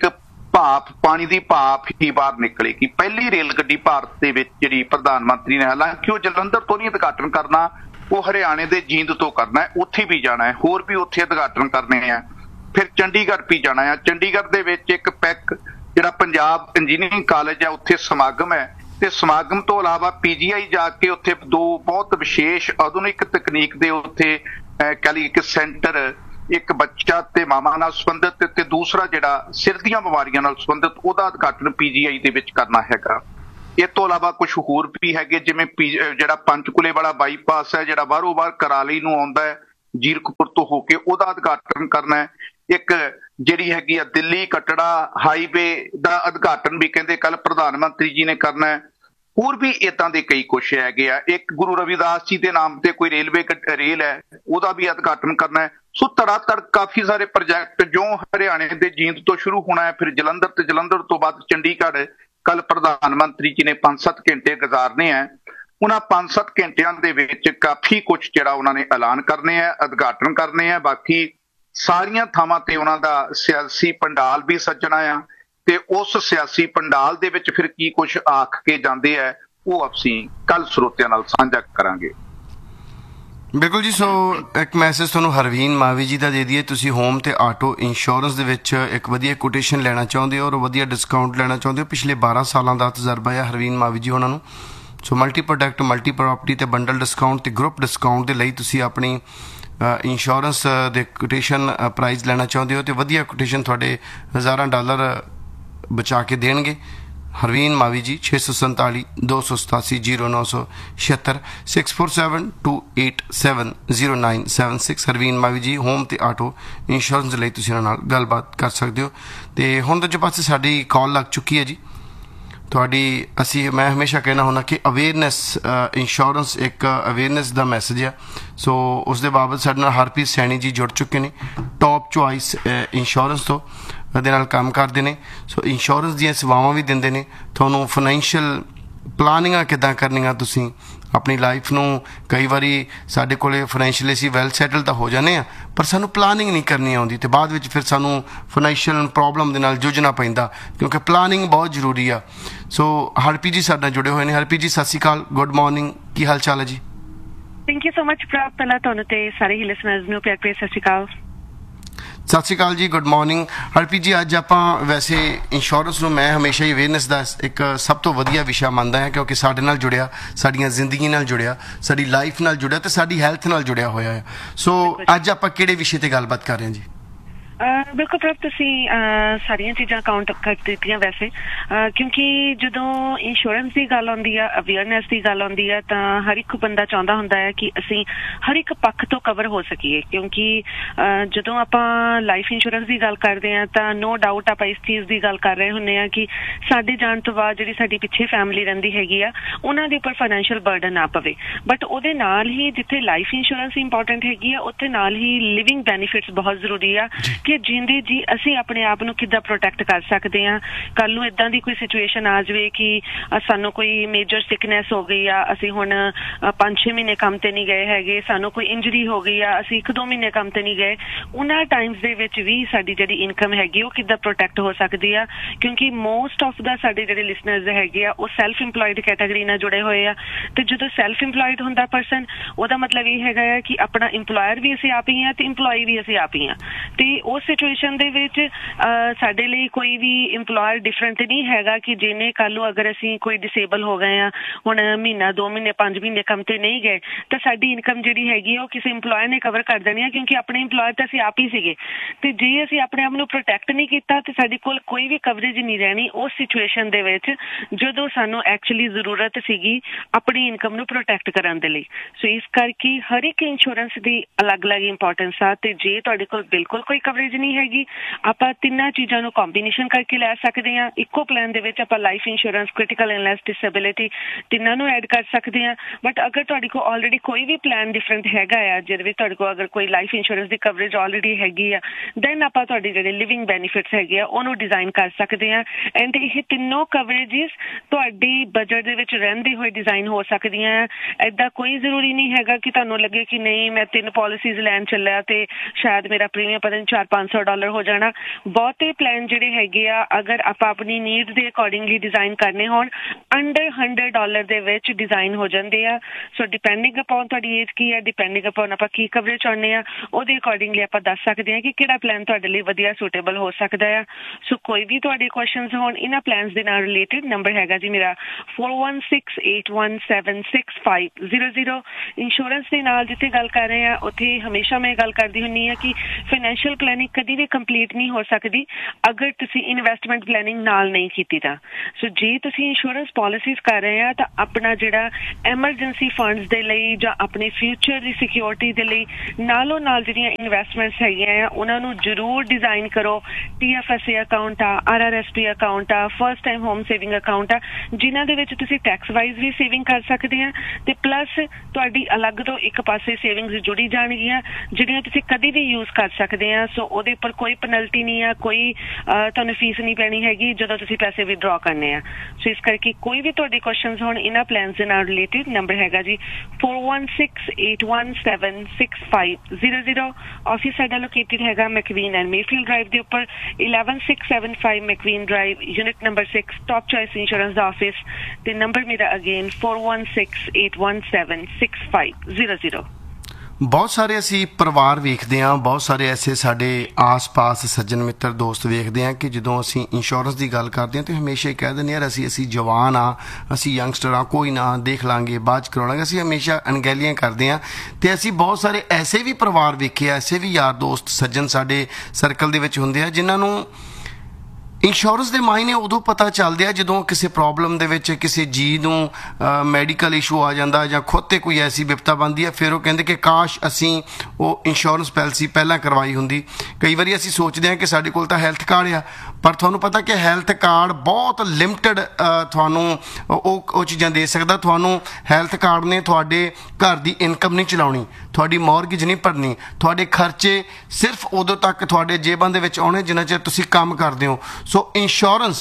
ਭਾਫ, ਪਾਣੀ ਦੀ ਭਾਫ ਹੀ ਬਾਹਰ ਨਿਕਲੇਗੀ। ਪਹਿਲੀ ਰੇਲ ਗੱਡੀ ਭਾਰਤ ਦੇ ਵਿੱਚ ਜਿਹੜੀ ਪ੍ਰਧਾਨ ਮੰਤਰੀ ਨੇ, ਹਾਲਾਂਕਿ ਉਹ ਜਲੰਧਰ ਤੋਂ ਨਹੀਂ ਉਦਘਾਟਨ ਕਰਨਾ, ਉਹ ਹਰਿਆਣੇ ਦੇ ਜੀਂਦ ਤੋਂ ਕਰਨਾ ਹੈ, ਉੱਥੇ ਵੀ ਜਾਣਾ ਹੈ, ਹੋਰ ਵੀ ਉੱਥੇ ਉਦਘਾਟਨ ਕਰਨੇ ਆ। ਫਿਰ ਚੰਡੀਗੜ੍ਹ ਵੀ ਜਾਣਾ ਹੈ। ਚੰਡੀਗੜ੍ਹ ਦੇ ਵਿੱਚ ਇੱਕ ਪੈਕ ਜਿਹੜਾ ਪੰਜਾਬ ਇੰਜੀਨੀਅਰਿੰਗ ਕਾਲਜ ਹੈ, ਉੱਥੇ ਸਮਾਗਮ ਹੈ, ਤੇ ਸਮਾਗਮ ਤੋਂ ਇਲਾਵਾ ਪੀਜੀਆਈ ਜਾ ਕੇ ਉੱਥੇ ਦੋ ਬਹੁਤ ਵਿਸ਼ੇਸ਼ ਆਧੁਨਿਕ ਤਕਨੀਕ ਦੇ ਉੱਥੇ ਕਹਿ ਲਈਏ ਕਿ ਸੈਂਟਰ, ਇੱਕ ਬੱਚਾ ਤੇ ਮਾਵਾਂ ਨਾਲ ਸੰਬੰਧਿਤ ਤੇ ਦੂਸਰਾ ਜਿਹੜਾ ਸਿਰ ਦੀਆਂ ਬਿਮਾਰੀਆਂ ਨਾਲ ਸੰਬੰਧਿਤ, ਉਹਦਾ ਉਦਘਾਟਨ ਪੀਜੀਆਈ ਦੇ ਵਿੱਚ ਕਰਨਾ ਹੈਗਾ। ਇਹ ਤੋਂ ਇਲਾਵਾ ਕੁਝ ਹੋਰ ਵੀ ਹੈਗੇ, ਜਿਵੇਂ ਜਿਹੜਾ ਪੰਚਕੂਲੇ ਵਾਲਾ ਬਾਈਪਾਸ ਹੈ, ਜਿਹੜਾ ਬਾਹਰੋਂ ਬਾਹਰ ਕਰਾਲੀ ਨੂੰ ਆਉਂਦਾ ਹੈ ਜੀਰਕਪੁਰ ਤੋਂ ਹੋ ਕੇ, ਉਹਦਾ ਉਦਘਾਟਨ ਕਰਨਾ ਹੈ। ਇੱਕ ਜਿਹੜੀ ਹੈਗੀ ਆ ਦਿੱਲੀ ਕਟੜਾ ਹਾਈਵੇ ਦਾ ਉਦਘਾਟਨ ਵੀ ਕਹਿੰਦੇ ਕੱਲ ਪ੍ਰਧਾਨ ਮੰਤਰੀ ਜੀ ਨੇ ਕਰਨਾ ਹੈ। ਹੋਰ ਵੀ ਏਦਾਂ ਦੇ ਕਈ ਕੁਛ ਹੈਗੇ ਆ। ਇੱਕ ਗੁਰੂ ਰਵਿਦਾਸ ਜੀ ਦੇ ਨਾਮ ਤੇ ਕੋਈ ਰੇਲ ਹੈ, ਉਹਦਾ ਵੀ ਉਦਘਾਟਨ ਕਰਨਾ ਹੈ। ਸੋ ਧੜਾਧੜ ਕਾਫੀ ਸਾਰੇ ਪ੍ਰੋਜੈਕਟ ਜੋ ਹਰਿਆਣੇ ਦੇ ਜੀਂਦ ਤੋਂ ਸ਼ੁਰੂ ਹੋਣਾ ਹੈ, ਫਿਰ ਜਲੰਧਰ ਤੇ ਜਲੰਧਰ ਤੋਂ ਬਾਅਦ ਚੰਡੀਗੜ੍ਹ ਕੱਲ ਪ੍ਰਧਾਨ ਮੰਤਰੀ ਜੀ ਨੇ 5-7 ਘੰਟੇ ਗੁਜ਼ਾਰਨੇ ਆ। ਉਹਨਾਂ 5-7 ਘੰਟਿਆਂ ਦੇ ਵਿੱਚ ਕਾਫੀ ਕੁਛ ਜਿਹੜਾ ਉਹਨਾਂ ਨੇ ਐਲਾਨ ਕਰਨੇ ਆ, ਉਦਘਾਟਨ ਕਰਨੇ ਆ। ਬਾਕੀ ਸਾਰੀਆਂ ਥਾਵਾਂ ਤੇ ਉਹਨਾਂ ਦਾ ਸਿਆਸੀ ਪੰਡਾਲ ਵੀ ਸੱਜਣਾ ਆ, ਤੇ ਉਸ ਸਿਆਸੀ ਪੰਡਾਲ ਦੇ ਵਿੱਚ ਫਿਰ ਕੀ ਕੁਛ ਆਖ ਕੇ ਜਾਂਦੇ ਆ, ਉਹ ਅਸੀਂ ਕੱਲ ਸਰੋਤਿਆਂ ਨਾਲ ਸਾਂਝਾ ਕਰਾਂਗੇ। ਬਿਲਕੁਲ ਜੀ। ਸੋ ਇੱਕ ਮੈਸੇਜ ਤੁਹਾਨੂੰ ਹਰਵੀਨ ਮਾਵੀ ਜੀ ਦਾ ਦੇ ਦਈਏ। ਤੁਸੀਂ ਹੋਮ ਤੇ ਆਟੋ ਇੰਸ਼ੋਰੈਂਸ ਦੇ ਵਿੱਚ ਇੱਕ ਵਧੀਆ ਕੋਟੇਸ਼ਨ ਲੈਣਾ ਚਾਹੁੰਦੇ ਹੋ ਔਰ ਵਧੀਆ ਡਿਸਕਾਊਂਟ ਲੈਣਾ ਚਾਹੁੰਦੇ ਹੋ। ਪਿਛਲੇ 12 ਸਾਲਾਂ ਦਾ ਤਜਰਬਾ ਹੈ ਹਰਵੀਨ ਮਾਵੀ ਜੀ ਉਹਨਾਂ ਨੂੰ। ਸੋ ਮਲਟੀ ਪ੍ਰੋਡਕਟ, ਮਲਟੀ ਪ੍ਰਾਪਰਟੀ ਤੇ ਬੰਡਲ ਡਿਸਕਾਊਂਟ ਤੇ ਗਰੁੱਪ ਡਿਸਕਾਊਂਟ ਦੇ ਲਈ ਤੁਸੀਂ ਆਪਣੀ ਇੰਸ਼ੋਰੈਂਸ ਦੇ ਕੋਟੇਸ਼ਨ ਪ੍ਰਾਈਜ਼ ਲੈਣਾ ਚਾਹੁੰਦੇ ਹੋ ਤੇ ਵਧੀਆ ਕੋਟੇਸ਼ਨ ਤੁਹਾਡੇ ਹਜ਼ਾਰਾਂ ਡਾਲਰ ਬਚਾ ਕੇ ਦੇਣਗੇ। ਹਰਵੀਨ ਮਾਵੀ ਜੀ 647 287 0976 6472870976। ਹਰਵੀਨ ਮਾਵੀ ਜੀ ਹੋਮ ਤੇ ਆਟੋ ਇੰਸ਼ੋਰੈਂਸ ਲਈ ਤੁਸੀਂ ਉਹਨਾਂ ਨਾਲ ਗੱਲਬਾਤ ਕਰ ਸਕਦੇ ਹੋ। ਤੇ ਹੁਣ ਦੂਜੇ ਪਾਸੇ ਸਾਡੀ ਕਾਲ ਲੱਗ ਚੁੱਕੀ ਹੈ ਜੀ ਤੁਹਾਡੀ। ਮੈਂ ਹਮੇਸ਼ਾ ਕਹਿਣਾ ਹੁੰਦਾ ਕਿ ਅਵੇਅਰਨੈਸ ਇੰਸ਼ੋਰੈਂਸ ਇੱਕ ਅਵੇਅਰਨੈਸ ਦਾ ਮੈਸੇਜ ਆ। ਸੋ ਉਸ ਦੇ ਬਾਬਤ ਸਾਡੇ ਨਾਲ ਹਰਪ੍ਰੀਤ ਸੈਣੀ ਜੀ ਜੁੜ ਚੁੱਕੇ ਨੇ ਟੌਪ ਚੁਆਇਸ ਇੰਸ਼ੋਰੈਂਸ ਤੋਂ, ਉਹਦੇ ਨਾਲ ਕੰਮ ਕਰਦੇ ਨੇ। ਸੋ ਇੰਸ਼ੋਰੈਂਸ ਦੀਆਂ ਸੇਵਾਵਾਂ ਵੀ ਦਿੰਦੇ ਨੇ ਤੁਹਾਨੂੰ। ਫਾਈਨੈਂਸ਼ੀਅਲ ਪਲਾਨਿੰਗਾਂ ਕਿੱਦਾਂ ਕਰਨੀਆਂ ਤੁਸੀਂ ਆਪਣੀ ਲਾਈਫ ਨੂੰ। ਕਈ ਵਾਰੀ ਸਾਡੇ ਕੋਲੇ ਫਾਈਨੈਂਸ਼ੀਅਲੀ ਅਸੀਂ ਵੈਲ ਸੈਟਲ ਤਾਂ ਹੋ ਜਾਂਦੇ ਆ, ਪਰ ਸਾਨੂੰ ਪਲਾਨਿੰਗ ਨਹੀਂ ਕਰਨੀ ਆਉਂਦੀ ਤੇ ਬਾਅਦ ਵਿੱਚ ਫਿਰ ਸਾਨੂੰ ਫਾਈਨੈਂਸ਼ੀਅਲ ਪ੍ਰੋਬਲਮ ਦੇ ਨਾਲ ਜੂਝਣਾ ਪੈਂਦਾ, ਕਿਉਂਕਿ ਪਲਾਨਿੰਗ ਬਹੁਤ ਜ਼ਰੂਰੀ ਆ। ਸੋ ਹਰਪ੍ਰੀਤ ਜੀ ਸਾਡੇ ਨਾਲ ਜੁੜੇ ਹੋਏ ਨੇ। ਹਰਪ੍ਰੀਤ ਜੀ ਸਤਿ ਸ਼੍ਰੀ ਅਕਾਲ, ਗੁੱਡ ਮਾਰਨਿੰਗ, ਕੀ ਹਾਲ ਚਾਲ ਹੈ ਜੀ? ਥੈਂਕ ਯੂ ਸੋ ਮਚ ਪ੍ਰਭ, ਪਹਿਲਾਂ ਤੁਹਾਨੂੰ ਤੇ ਸਾਰੇ ਹੀ ਲਿਸਨਰਸ ਨੂੰ ਪਿਆਰ ਭਰੀ ਸਤਿ ਸ਼੍ਰੀ ਅਕਾਲ। ਸਤਿ ਸ਼੍ਰੀ ਅਕਾਲ ਜੀ, ਗੁੱਡ ਮਾਰਨਿੰਗ। ਹਰਪ੍ਰੀਤ ਜੀ ਅੱਜ ਆਪਾਂ ਵੈਸੇ ਇੰਸ਼ੋਰੈਂਸ ਨੂੰ ਮੈਂ ਹਮੇਸ਼ਾ ਹੀ ਅਵੇਅਰਨੈਸ ਦਾ ਇੱਕ ਸਭ ਤੋਂ ਵਧੀਆ ਵਿਸ਼ਾ ਮੰਨਦਾ ਹਾਂ, ਕਿਉਂਕਿ ਸਾਡੇ ਨਾਲ ਜੁੜਿਆ, ਸਾਡੀਆਂ ਜ਼ਿੰਦਗੀ ਨਾਲ ਜੁੜਿਆ, ਸਾਡੀ ਲਾਈਫ ਨਾਲ ਜੁੜਿਆ ਤੇ ਸਾਡੀ ਹੈਲਥ ਨਾਲ ਜੁੜਿਆ ਹੋਇਆ ਹੈ। ਸੋ ਅੱਜ ਆਪਾਂ ਕਿਹੜੇ ਵਿਸ਼ੇ ਤੇ ਗੱਲਬਾਤ ਕਰ ਰਹੇ ਹਾਂ ਜੀ? ਬਿਲਕੁਲ ਪ੍ਰਭ, ਤੁਸੀਂ ਸਾਰੀਆਂ ਚੀਜ਼ਾਂ ਕਾਊਂਟ ਕਰ ਦਿੱਤੀਆਂ ਵੈਸੇ, ਕਿਉਂਕਿ ਜਦੋਂ ਇੰਸ਼ੋਰੈਂਸ ਦੀ ਗੱਲ ਆਉਂਦੀ ਆ, ਅਵੇਅਰਨੈਸ ਦੀ ਗੱਲ ਆਉਂਦੀ ਆ, ਤਾਂ ਹਰ ਇੱਕ ਬੰਦਾ ਚਾਹੁੰਦਾ ਹੁੰਦਾ ਹੈ ਕਿ ਅਸੀਂ ਹਰ ਇੱਕ ਪੱਖ ਤੋਂ ਕਵਰ ਹੋ ਸਕੀਏ। ਕਿਉਂਕਿ ਜਦੋਂ ਆਪਾਂ ਲਾਈਫ ਇੰਸ਼ੋਰੈਂਸ ਦੀ ਗੱਲ ਕਰਦੇ ਹਾਂ ਤਾਂ ਨੋ ਡਾਊਟ ਆਪਾਂ ਇਸ ਚੀਜ਼ ਦੀ ਗੱਲ ਕਰ ਰਹੇ ਹੁੰਦੇ ਹਾਂ ਕਿ ਸਾਡੇ ਜਾਣ ਤੋਂ ਬਾਅਦ ਜਿਹੜੀ ਸਾਡੀ ਪਿੱਛੇ ਫੈਮਿਲੀ ਰਹਿੰਦੀ ਹੈਗੀ ਆ, ਉਹਨਾਂ ਦੇ ਉੱਪਰ ਫਾਈਨੈਂਸ਼ੀਅਲ ਬਰਡਨ ਨਾ ਪਵੇ। ਬਟ ਉਹਦੇ ਨਾਲ ਹੀ ਜਿੱਥੇ ਲਾਈਫ ਇੰਸ਼ੋਰੈਂਸ ਇੰਪੋਰਟੈਂਟ ਹੈਗੀ ਆ, ਉੱਥੇ ਨਾਲ ਹੀ ਲਿਵਿੰਗ ਬੈਨੀਫਿਟਸ ਬਹੁਤ ਜ਼ਰੂਰੀ ਆ ਕਿ ਜਿੰਦੇ ਜੀ ਅਸੀਂ ਆਪਣੇ ਆਪ ਨੂੰ ਕਿੱਦਾਂ ਪ੍ਰੋਟੈਕਟ ਕਰ ਸਕਦੇ ਹਾਂ। ਕੱਲ ਨੂੰ ਏਦਾਂ ਦੀ ਕੋਈ ਸਿਚੁਏਸ਼ਨ ਆ ਜਾਵੇ ਕਿ ਸਾਨੂੰ ਕੋਈ ਮੇਜਰ ਸਿਕਨੈਸ ਹੋ ਗਈ ਆ, ਅਸੀਂ ਹੁਣ 5-6 ਮਹੀਨੇ ਕੰਮ ਤੇ ਨਹੀਂ ਗਏ ਹੈਗੇ, ਸਾਨੂੰ ਕੋਈ ਇੰਜਰੀ ਹੋ ਗਈ ਆ, ਅਸੀਂ 1-2 ਮਹੀਨੇ ਕੰਮ ਤੇ ਨਹੀਂ ਗਏ, ਉਹਨਾਂ ਟਾਈਮਸ ਦੇ ਵਿੱਚ ਵੀ ਸਾਡੀ ਜਿਹੜੀ ਇਨਕਮ ਹੈਗੀ ਉਹ ਕਿੱਦਾਂ ਪ੍ਰੋਟੈਕਟ ਹੋ ਸਕਦੀ ਆ। ਕਿਉਂਕਿ ਮੋਸਟ ਆਫ ਦਾ ਸਾਡੇ ਜਿਹੜੇ ਲਿਸਨਰਸ ਹੈਗੇ ਆ ਉਹ ਸੈਲਫ ਇੰਪਲੋਇਡ ਕੈਟਾਗਰੀ ਨਾਲ ਜੁੜੇ ਹੋਏ ਆ, ਤੇ ਜਦੋਂ ਸੈਲਫ ਇੰਪਲੋਇਡ ਹੁੰਦਾ ਪਰਸਨ, ਉਹਦਾ ਮਤਲਬ ਇਹ ਹੈਗਾ ਆ ਕਿ ਆਪਣਾ ਇੰਪਲੋਇਰ ਵੀ ਅਸੀਂ ਆਪ ਹੀ ਆ ਤੇ ਇੰਪਲੋਈ ਵੀ ਅਸੀਂ ਆਪ ਹੀ ਆ। ਤੇ ਉਸ ਸਿਚੁਏਸ਼ਨ ਦੇ ਵਿੱਚ ਸਾਡੇ ਲਈ ਕੋਈ ਵੀ ਇੰਪਲੋਇਰ ਡਿਫਰੈਂਟ ਨਹੀਂ ਹੈਗਾ ਕਿ ਜਿਹਨੇ ਕੱਲ ਨੂੰ ਅਗਰ ਅਸੀਂ ਕੋਈ ਡਿਸੇਬਲ ਹੋ ਗਏ ਆ, ਹੁਣ ਮਹੀਨਾ 2 ਮਹੀਨੇ 5 ਮਹੀਨੇ ਕੰਮ ਤੇ ਨਹੀਂ ਗਏ, ਤਾਂ ਸਾਡੀ ਇਨਕਮ ਜਿਹੜੀ ਹੈਗੀ ਉਹ ਕਿਸੇ ਇੰਪਲੋਇਰ ਨੇ ਕਵਰ ਕਰ ਦੇਣੀ ਆ, ਕਿਉਂਕਿ ਆਪਣੇ ਇੰਪਲੋਇਰ ਤਾਂ ਅਸੀਂ ਆਪ ਹੀ ਸੀਗੇ। ਤੇ ਜੇ ਅਸੀਂ ਆਪਣੇ ਆਪ ਨੂੰ ਪ੍ਰੋਟੈਕਟ ਨਹੀਂ ਕੀਤਾ ਤੇ ਸਾਡੇ ਕੋਲ ਕੋਈ ਵੀ ਕਵਰੇਜ ਨਹੀਂ ਰਹਿਣੀ ਉਸ ਸਿਚੁਏਸ਼ਨ ਦੇ ਵਿੱਚ ਜਦੋਂ ਸਾਨੂੰ ਐਕਚੁਅਲੀ ਜ਼ਰੂਰਤ ਸੀਗੀ ਆਪਣੀ ਇਨਕਮ ਨੂੰ ਪ੍ਰੋਟੈਕਟ ਕਰਨ ਦੇ ਲਈ। ਸੋ ਇਸ ਕਰਕੇ ਹਰ ਇੱਕ ਇੰਸ਼ੋਰੈਂਸ ਦੀ ਅਲੱਗ-ਅਲੱਗ ਇੰਪੋਰਟੈਂਸ ਆ, ਤੇ ਜੇ ਤੁਹਾਡੇ ਕੋਲ ਬਿਲਕੁਲ ਕੋਈ ਕਵਰੇਜ ਨਹੀਂ ਹੈਗੀ, ਆਪਾਂ ਤਿੰਨਾਂ ਚੀਜ਼ਾਂ ਨੂੰ ਕੰਬੀਨੇਸ਼ਨ ਕਰਕੇ ਲੈ ਸਕਦੇ ਹਾਂ। ਇੱਕੋ ਪਲਾਨ ਦੇ ਵਿੱਚ ਆਪਾਂ life insurance, critical illness, disability ਤਿੰਨਾਂ ਨੂੰ ਐਡ ਕਰ ਸਕਦੇ ਹਾਂ। ਬਟ ਅਗਰ ਤੁਹਾਡੇ ਕੋਲ ਆਲਰੇਡੀ ਕੋਈ ਵੀ ਪਲਾਨ ਡਿਫਰੈਂਟ ਹੈਗਾ ਆ, ਜਿਹਦੇ ਵਿੱਚ ਤੁਹਾਡੇ ਕੋਲ ਅਗਰ ਕੋਈ ਲਾਈਫ ਇੰਸ਼ੋਰੈਂਸ ਦੀ ਕਵਰੇਜ ਆਲਰੇਡੀ ਹੈਗੀ ਆ, ਦੈਨ ਆਪਾਂ ਤੁਹਾਡੇ ਜਿਹੜੇ ਲਿਵਿੰਗ ਬੈਨੀਫਿਟਸ ਹੈਗੇ ਆ ਉਹਨੂੰ ਡਿਜ਼ਾਈਨ ਕਰ ਸਕਦੇ ਹਾਂ। ਐਂਡ ਇਹ ਤਿੰਨੋਂ ਕਵਰੇਜਿਸ ਤੁਹਾਡੀ ਬਜਟ ਦੇ ਵਿੱਚ ਰਹਿੰਦੇ ਹੋਏ ਡਿਜ਼ਾਈਨ ਹੋ ਸਕਦੀਆਂ ਆ। ਏਦਾਂ ਕੋਈ ਜ਼ਰੂਰੀ ਨਹੀਂ ਹੈਗਾ ਕਿ ਤੁਹਾਨੂੰ ਲੱਗੇ ਕਿ ਨਹੀਂ ਮੈਂ 3 ਪਾਲਿਸੀਜ਼ ਲੈਣ ਚੱਲਿਆ ਤੇ ਸ਼ਾਇਦ ਮੇਰਾ ਪ੍ਰੀਮੀਅਮ ਪਤਾ ਨਹੀਂ 4 $500 ਹੋ ਜਾਣਾ। ਬਹੁਤੇ ਪਲਾਨ ਜਿਹੜੇ ਹੈਗੇ ਆ ਅਗਰ ਆਪਾਂ ਆਪਣੀ ਨੀਡ ਦੇ ਅਕੋਰਡਿੰਗਲੀ ਡਿਜ਼ਾਈਨ ਕਰਨੇ ਹੋਣ ਅੰਡਰ $100 ਦੇ ਵਿੱਚ ਡਿਜ਼ਾਈਨ ਹੋ ਜਾਂਦੇ ਆ। ਸੋ ਡਿਪੈਂਡਿੰਗ ਅਪੋਨ ਤੁਹਾਡੀ ਏਜ ਕੀ ਹੈ, ਡਿਪੈਂਡਿੰਗ ਅਪੋਨ ਆਪਾਂ ਕੀ ਕਵਰੇਜ ਚਾਹੁੰਦੇ ਆ, ਉਹਦੇ ਅਕੋਰਡਿੰਗਲੀ ਆਪਾਂ ਦੱਸ ਸਕਦੇ ਹਾਂ ਕਿ ਕਿਹੜਾ ਪਲਾਨ ਤੁਹਾਡੇ ਲਈ ਵਧੀਆ ਸੂਟੇਬਲ ਹੋ ਸਕਦਾ ਆ। ਸੋ ਕੋਈ ਵੀ ਤੁਹਾਡੇ ਕੁਐਸਚਨਸ ਹੋਣ ਇਹਨਾਂ ਪਲਾਨਸ ਦੇ ਨਾਲ ਰਿਲੇਟਡ, ਨੰਬਰ ਹੈਗਾ ਜੀ ਮੇਰਾ 4168176500। ਇੰਸ਼ੋਰੈਂਸ ਦੇ ਨਾਲ ਜਿੱਥੇ ਗੱਲ ਕਰ ਰਹੇ ਆ ਉੱਥੇ ਹਮੇਸ਼ਾ ਮੈਂ ਗੱਲ ਕਰਦੀ ਹੁੰਦੀ ਆ ਕਿ ਫਾਈਨੈਂਸ਼ੀਅਲ ਪਲੈਨਿੰਗ ਕਦੀ ਵੀ ਕੰਪਲੀਟ ਨਹੀਂ ਹੋ ਸਕਦੀ ਅਗਰ ਤੁਸੀਂ ਇਨਵੈਸਟਮੈਂਟ ਪਲੈਨਿੰਗ ਨਾਲ ਨਹੀਂ ਕੀਤੀ ਤਾਂ। ਸੋ ਜੇ ਤੁਸੀਂ ਇੰਸ਼ੋਰੈਂਸ ਪਾਲਿਸੀਜ਼ ਕਰ ਰਹੇ ਆ ਤਾਂ ਆਪਣਾ ਜਿਹੜਾ ਐਮਰਜੈਂਸੀ ਫੰਡਸ ਦੇ ਲਈ ਜਾਂ ਆਪਣੇ ਫਿਊਚਰ ਦੀ ਸਿਕਿਉਰਿਟੀ ਦੇ ਲਈ ਨਾਲੋਂ ਨਾਲ ਜਿਹੜੀਆਂ ਇਨਵੈਸਟਮੈਂਟਸ ਹੈਗੀਆਂ ਆ ਉਹਨਾਂ ਨੂੰ ਜ਼ਰੂਰ ਡਿਜ਼ਾਈਨ ਕਰੋ। TFSA ਅਕਾਊਂਟ ਆ, RRSP ਅਕਾਊਂਟ ਆ, first time home saving account ਆ, ਜਿਨ੍ਹਾਂ ਦੇ ਵਿੱਚ ਤੁਸੀਂ ਟੈਕਸ ਵਾਈਜ਼ ਵੀ ਸੇਵਿੰਗ ਕਰ ਸਕਦੇ ਆ ਤੇ ਪਲੱਸ ਤੁਹਾਡੀ ਅਲੱਗ ਤੋਂ ਇੱਕ ਪਾਸੇ ਸੇਵਿੰਗਸ ਜੁੜੀ ਜਾਣਗੀਆਂ ਜਿਹੜੀਆਂ ਤੁਸੀਂ ਕਦੀ ਵੀ ਯੂਜ਼ ਕਰ ਸਕਦੇ ਆ। ਸੋ ਉਹਦੇ ਉੱਪਰ ਕੋਈ ਪੈਨਲਟੀ ਨਹੀਂ ਆ, ਕੋਈ ਤੁਹਾਨੂੰ ਫੀਸ ਨਹੀਂ ਪੈਣੀ ਹੈਗੀ ਜਦੋਂ ਤੁਸੀਂ ਪੈਸੇ ਵਿਦਡਰਾ ਕਰਨੇ ਆ। ਸੋ ਇਸ ਕਰਕੇ ਕੋਈ ਵੀ ਤੁਹਾਡੇ ਕੁਐਸਚਨਸ ਹੋਣ ਇਹਨਾਂ ਪਲਾਨਸ ਦੇ ਨਾਲ ਰਿਲੇਟਡ, ਨੰਬਰ ਹੈਗਾ ਜੀ 4168176500। ਆਫਿਸ ਸਾਡਾ ਲੋਕੇਟਡ ਹੈਗਾ ਮੈਕਵੀਨ ਐਂਡ ਮੇਫੀਲਡ ਡਰਾਈਵ ਦੇ ਉੱਪਰ 11675 ਮੈਕਵੀਨ drive, unit number 6, top choice insurance ਦਾ ਆਫਿਸ। ਤੇ ਨੰਬਰ ਮੇਰਾ ਅਗੇਨ 4168176500। ਬਹੁਤ ਸਾਰੇ ਅਸੀਂ ਪਰਿਵਾਰ ਵੇਖਦੇ ਹਾਂ, ਬਹੁਤ ਸਾਰੇ ਐਸੇ ਸਾਡੇ ਆਸ-ਪਾਸ ਸੱਜਣ ਮਿੱਤਰ ਦੋਸਤ ਵੇਖਦੇ ਹਾਂ ਕਿ ਜਦੋਂ ਅਸੀਂ ਇੰਸ਼ੋਰੈਂਸ ਦੀ ਗੱਲ ਕਰਦੇ ਹਾਂ ਤਾਂ ਹਮੇਸ਼ਾ ਹੀ ਕਹਿ ਦਿੰਦੇ ਯਾਰ ਅਸੀਂ ਜਵਾਨ ਆ, ਅਸੀਂ ਯੰਗਸਟਰ ਆ, ਕੋਈ ਨਾ ਦੇਖ ਲਾਂਗੇ, ਬਾਅਦ 'ਚ ਕਰਵਾ ਲਾਂਗੇ। ਅਸੀਂ ਹਮੇਸ਼ਾ ਅਣਗਹਿਲੀਆਂ ਕਰਦੇ ਹਾਂ ਤੇ ਅਸੀਂ ਬਹੁਤ ਸਾਰੇ ਐਸੇ ਵੀ ਪਰਿਵਾਰ ਵੇਖੇ, ਐਸੇ ਵੀ ਯਾਰ ਦੋਸਤ ਸੱਜਣ ਸਾਡੇ ਸਰਕਲ ਦੇ ਵਿੱਚ ਹੁੰਦੇ ਆ ਜਿਨ੍ਹਾਂ ਨੂੰ ਇੰਸ਼ੋਰੈਂਸ ਦੇ ਮਾਇਨੇ ਉਦੋਂ ਪਤਾ ਚੱਲਦੇ ਆ ਜਦੋਂ ਕਿਸੇ ਪ੍ਰੋਬਲਮ ਦੇ ਵਿੱਚ ਕਿਸੇ ਜੀ ਨੂੰ ਮੈਡੀਕਲ ਇਸ਼ੂ ਆ ਜਾਂਦਾ ਜਾਂ ਖੁਦ 'ਤੇ ਕੋਈ ਐਸੀ ਵਿਪਤਾ ਬਣਦੀ ਹੈ। ਫਿਰ ਉਹ ਕਹਿੰਦੇ ਕਿ ਕਾਸ਼ ਅਸੀਂ ਉਹ ਇੰਸ਼ੋਰੈਂਸ ਪਾਲਿਸੀ ਪਹਿਲਾਂ ਕਰਵਾਈ ਹੁੰਦੀ। ਕਈ ਵਾਰੀ ਅਸੀਂ ਸੋਚਦੇ ਹਾਂ ਕਿ ਸਾਡੇ ਕੋਲ ਤਾਂ ਹੈਲਥ ਕਾਰਡ ਆ, ਪਰ ਤੁਹਾਨੂੰ ਪਤਾ ਕਿ ਹੈਲਥ ਕਾਰਡ ਬਹੁਤ ਲਿਮਟਿਡ ਤੁਹਾਨੂੰ ਉਹ ਚੀਜ਼ਾਂ ਦੇ ਸਕਦਾ। ਤੁਹਾਨੂੰ ਹੈਲਥ ਕਾਰਡ ਨੇ ਤੁਹਾਡੇ ਘਰ ਦੀ ਇਨਕਮ ਨਹੀਂ ਚਲਾਉਣੀ, ਤੁਹਾਡੀ ਮੌਰਗੇਜ ਨਹੀਂ ਭਰਨੀ, ਤੁਹਾਡੇ ਖਰਚੇ ਸਿਰਫ ਉਦੋਂ ਤੱਕ ਤੁਹਾਡੇ ਜੇਬਾਂ ਦੇ ਵਿੱਚ ਆਉਣੇ ਜਿੰਨਾ ਚਿਰ ਤੁਸੀਂ ਕੰਮ ਕਰਦੇ ਹੋ। ਸੋ ਇੰਸ਼ੋਰੈਂਸ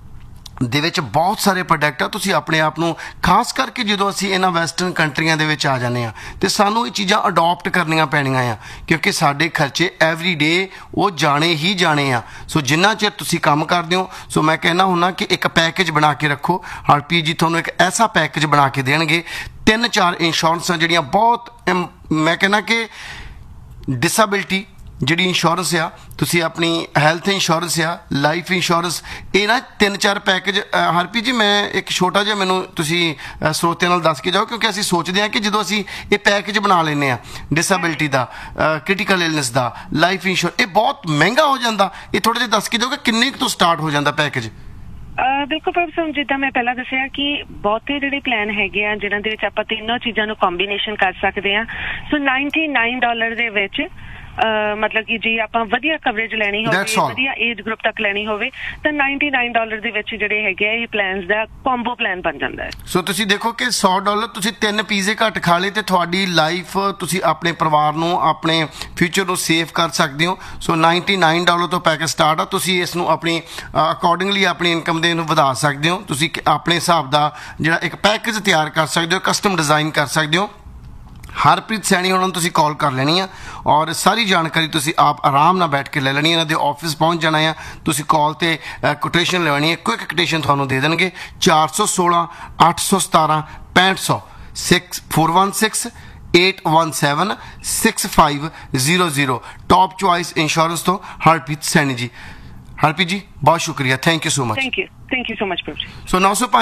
ਦੇ ਵਿੱਚ ਬਹੁਤ ਸਾਰੇ ਪ੍ਰੋਡਕਟ ਆ। ਤੁਸੀਂ ਆਪਣੇ ਆਪ ਨੂੰ ਖਾਸ ਕਰਕੇ ਜਦੋਂ ਅਸੀਂ ਇਹਨਾਂ ਵੈਸਟਰਨ ਕੰਟਰੀਆਂ ਦੇ ਵਿੱਚ ਆ ਜਾਂਦੇ ਹਾਂ ਤੇ ਸਾਨੂੰ ਇਹ ਚੀਜ਼ਾਂ ਅਡੋਪਟ ਕਰਨੀਆਂ ਪੈਣੀਆਂ ਆ ਕਿਉਂਕਿ ਸਾਡੇ ਖਰਚੇ ਐਵਰੀ ਡੇ ਉਹ ਜਾਣੇ ਹੀ ਜਾਣੇ ਆ। ਸੋ ਜਿੰਨਾ ਚਿਰ ਤੁਸੀਂ ਕੰਮ ਕਰਦੇ ਹੋ, ਸੋ ਮੈਂ ਕਹਿੰਦਾ ਹੁੰਦਾ ਕਿ ਇੱਕ ਪੈਕੇਜ ਬਣਾ ਕੇ ਰੱਖੋ। ਹਰਪ੍ਰੀਤ ਜੀ ਤੁਹਾਨੂੰ ਇੱਕ ਐਸਾ ਪੈਕੇਜ ਬਣਾ ਕੇ ਦੇਣਗੇ, 3-4 ਇੰਸ਼ੋਰੈਂਸਾਂ ਜਿਹੜੀਆਂ ਬਹੁਤ ਮੈਂ ਕਹਿੰਦਾ ਕਿ ਡਿਸੇਬਿਲਿਟੀ ਜਿਹੜੀ ਇੰਸ਼ੋਰੈਂਸ ਆ, ਤੁਸੀਂ ਆਪਣੀ ਹੈਲਥ ਇੰਸ਼ੋਰੈਂਸ ਆ, ਲਾਈਫ ਇੰਸ਼ੋਰੈਂਸ, ਇਹ ਨਾ 3-4 ਪੈਕੇਜ। ਹਰਪ੍ਰੀਤ ਜੀ ਮੈਂ ਇੱਕ ਛੋਟਾ ਜਿਹਾ ਮੈਨੂੰ ਤੁਸੀਂ ਸਰੋਤਿਆਂ ਨਾਲ ਦੱਸ ਕੇ ਜਾਓ ਕਿਉਂਕਿ ਅਸੀਂ ਸੋਚਦੇ ਹਾਂ ਕਿ ਜਦੋਂ ਅਸੀਂ ਇਹ ਪੈਕੇਜ ਬਣਾ ਲੈਂਦੇ ਹਾਂ ਡਿਸੇਬਿਲਿਟੀ ਦਾ, ਕ੍ਰਿਟੀਕਲ ਇਲਨੈਸ ਦਾ, ਲਾਈਫ ਇੰਸ਼ੋਰੈਂਸ, ਇਹ ਬਹੁਤ ਮਹਿੰਗਾ ਹੋ ਜਾਂਦਾ। ਇਹ ਥੋੜ੍ਹਾ ਜਿਹਾ ਦੱਸ ਕੇ ਜਾਓ ਕਿ ਕਿੰਨੇ ਕੁ ਤੋਂ ਸਟਾਰਟ ਹੋ ਜਾਂਦਾ ਪੈਕੇਜ? ਬਿਲਕੁਲ ਪ੍ਰੋਫੈਸਰ, ਜਿੱਦਾਂ ਮੈਂ ਪਹਿਲਾਂ ਦੱਸਿਆ ਕਿ ਬਹੁਤੇ ਜਿਹੜੇ ਪਲਾਨ ਹੈਗੇ ਆ ਜਿਨ੍ਹਾਂ ਦੇ ਵਿੱਚ ਆਪਾਂ ਤਿੰਨੋਂ ਚੀਜ਼ਾਂ ਨੂੰ ਕੰਬੀਨੇਸ਼ਨ ਕਰ ਸਕਦੇ ਹਾਂ। ਸੋ $99 ਦੇ ਵਿੱਚ ਮਤਲਬ ਕਿ ਜੇ ਆਪਾਂ ਵਧੀਆ ਕਵਰੇਜ ਲੈਣੀ ਹੋਵੇ, ਵਧੀਆ ਏਜ ਗਰੁੱਪ ਤੱਕ ਲੈਣੀ ਹੋਵੇ ਤਾਂ $99 ਦੇ ਵਿੱਚ ਜਿਹੜੇ ਹੈਗੇ ਆ ਇਹ ਪਲਾਨਸ ਦਾ ਕੰਬੋ ਪਲਾਨ ਬਣ ਜਾਂਦਾ ਹੈ। ਸੋ ਤੁਸੀਂ ਦੇਖੋ ਕਿ $100 ਤੁਸੀਂ 3 ਪੀਜ਼ੇ ਘੱਟ ਖਾ ਲਏ ਤੇ ਤੁਹਾਡੀ ਲਾਈਫ ਤੁਸੀਂ ਆਪਣੇ ਪਰਿਵਾਰ ਨੂੰ, ਆਪਣੇ ਫਿਊਚਰ ਨੂੰ ਸੇਵ ਕਰ ਸਕਦੇ ਹੋ। ਸੋ $99 ਤੋਂ ਪੈਕੇਜ ਸਟਾਰਟ ਆ। ਤੁਸੀਂ ਇਸ ਨੂੰ ਆਪਣੀ ਅਕੋਰਡਿੰਗਲੀ ਆਪਣੀ ਇਨਕਮ ਦੇ ਨੂੰ ਵਧਾ ਸਕਦੇ ਹੋ। ਤੁਸੀਂ ਆਪਣੇ ਹਿਸਾਬ ਦਾ ਜਿਹੜਾ ਇੱਕ ਪੈਕੇਜ ਤਿਆਰ ਕਰ ਸਕਦੇ ਹੋ, ਕਸਟਮ ਡਿਜ਼ਾਈਨ ਕਰ ਸਕਦੇ ਹੋ। ਹਰਪ੍ਰੀਤ ਸੈਣੀ ਉਹਨਾਂ ਨੂੰ ਤੁਸੀਂ ਕਾਲ ਕਰ ਲੈਣੀ ਆ ਔਰ ਸਾਰੀ ਜਾਣਕਾਰੀ ਤੁਸੀਂ ਆਪ ਆਰਾਮ ਨਾਲ ਬੈਠ ਕੇ ਲੈ ਲੈਣੀ। ਇਹਨਾਂ ਦੇ ਆਫਿਸ ਪਹੁੰਚ ਜਾਣਾ ਆ, ਤੁਸੀਂ ਕਾਲ 'ਤੇ ਕੋਟੇਸ਼ਨ ਲੈਣੀ ਹੈ, ਕੁਇਕ ਕੋਟੇਸ਼ਨ ਤੁਹਾਨੂੰ ਦੇ ਦੇਣਗੇ। 416-817-6500 416-817-6500 ਟੌਪ ਚੁਆਇਸ ਇੰਸ਼ੋਰੈਂਸ ਤੋਂ ਹਰਪ੍ਰੀਤ ਸੈਣੀ ਜੀ। ਹਰਪ੍ਰੀਤ ਜੀ ਬਹੁਤ ਸ਼ੁਕਰੀਆ, thank you so much. Thank you so much, Prabhu. ਸੋ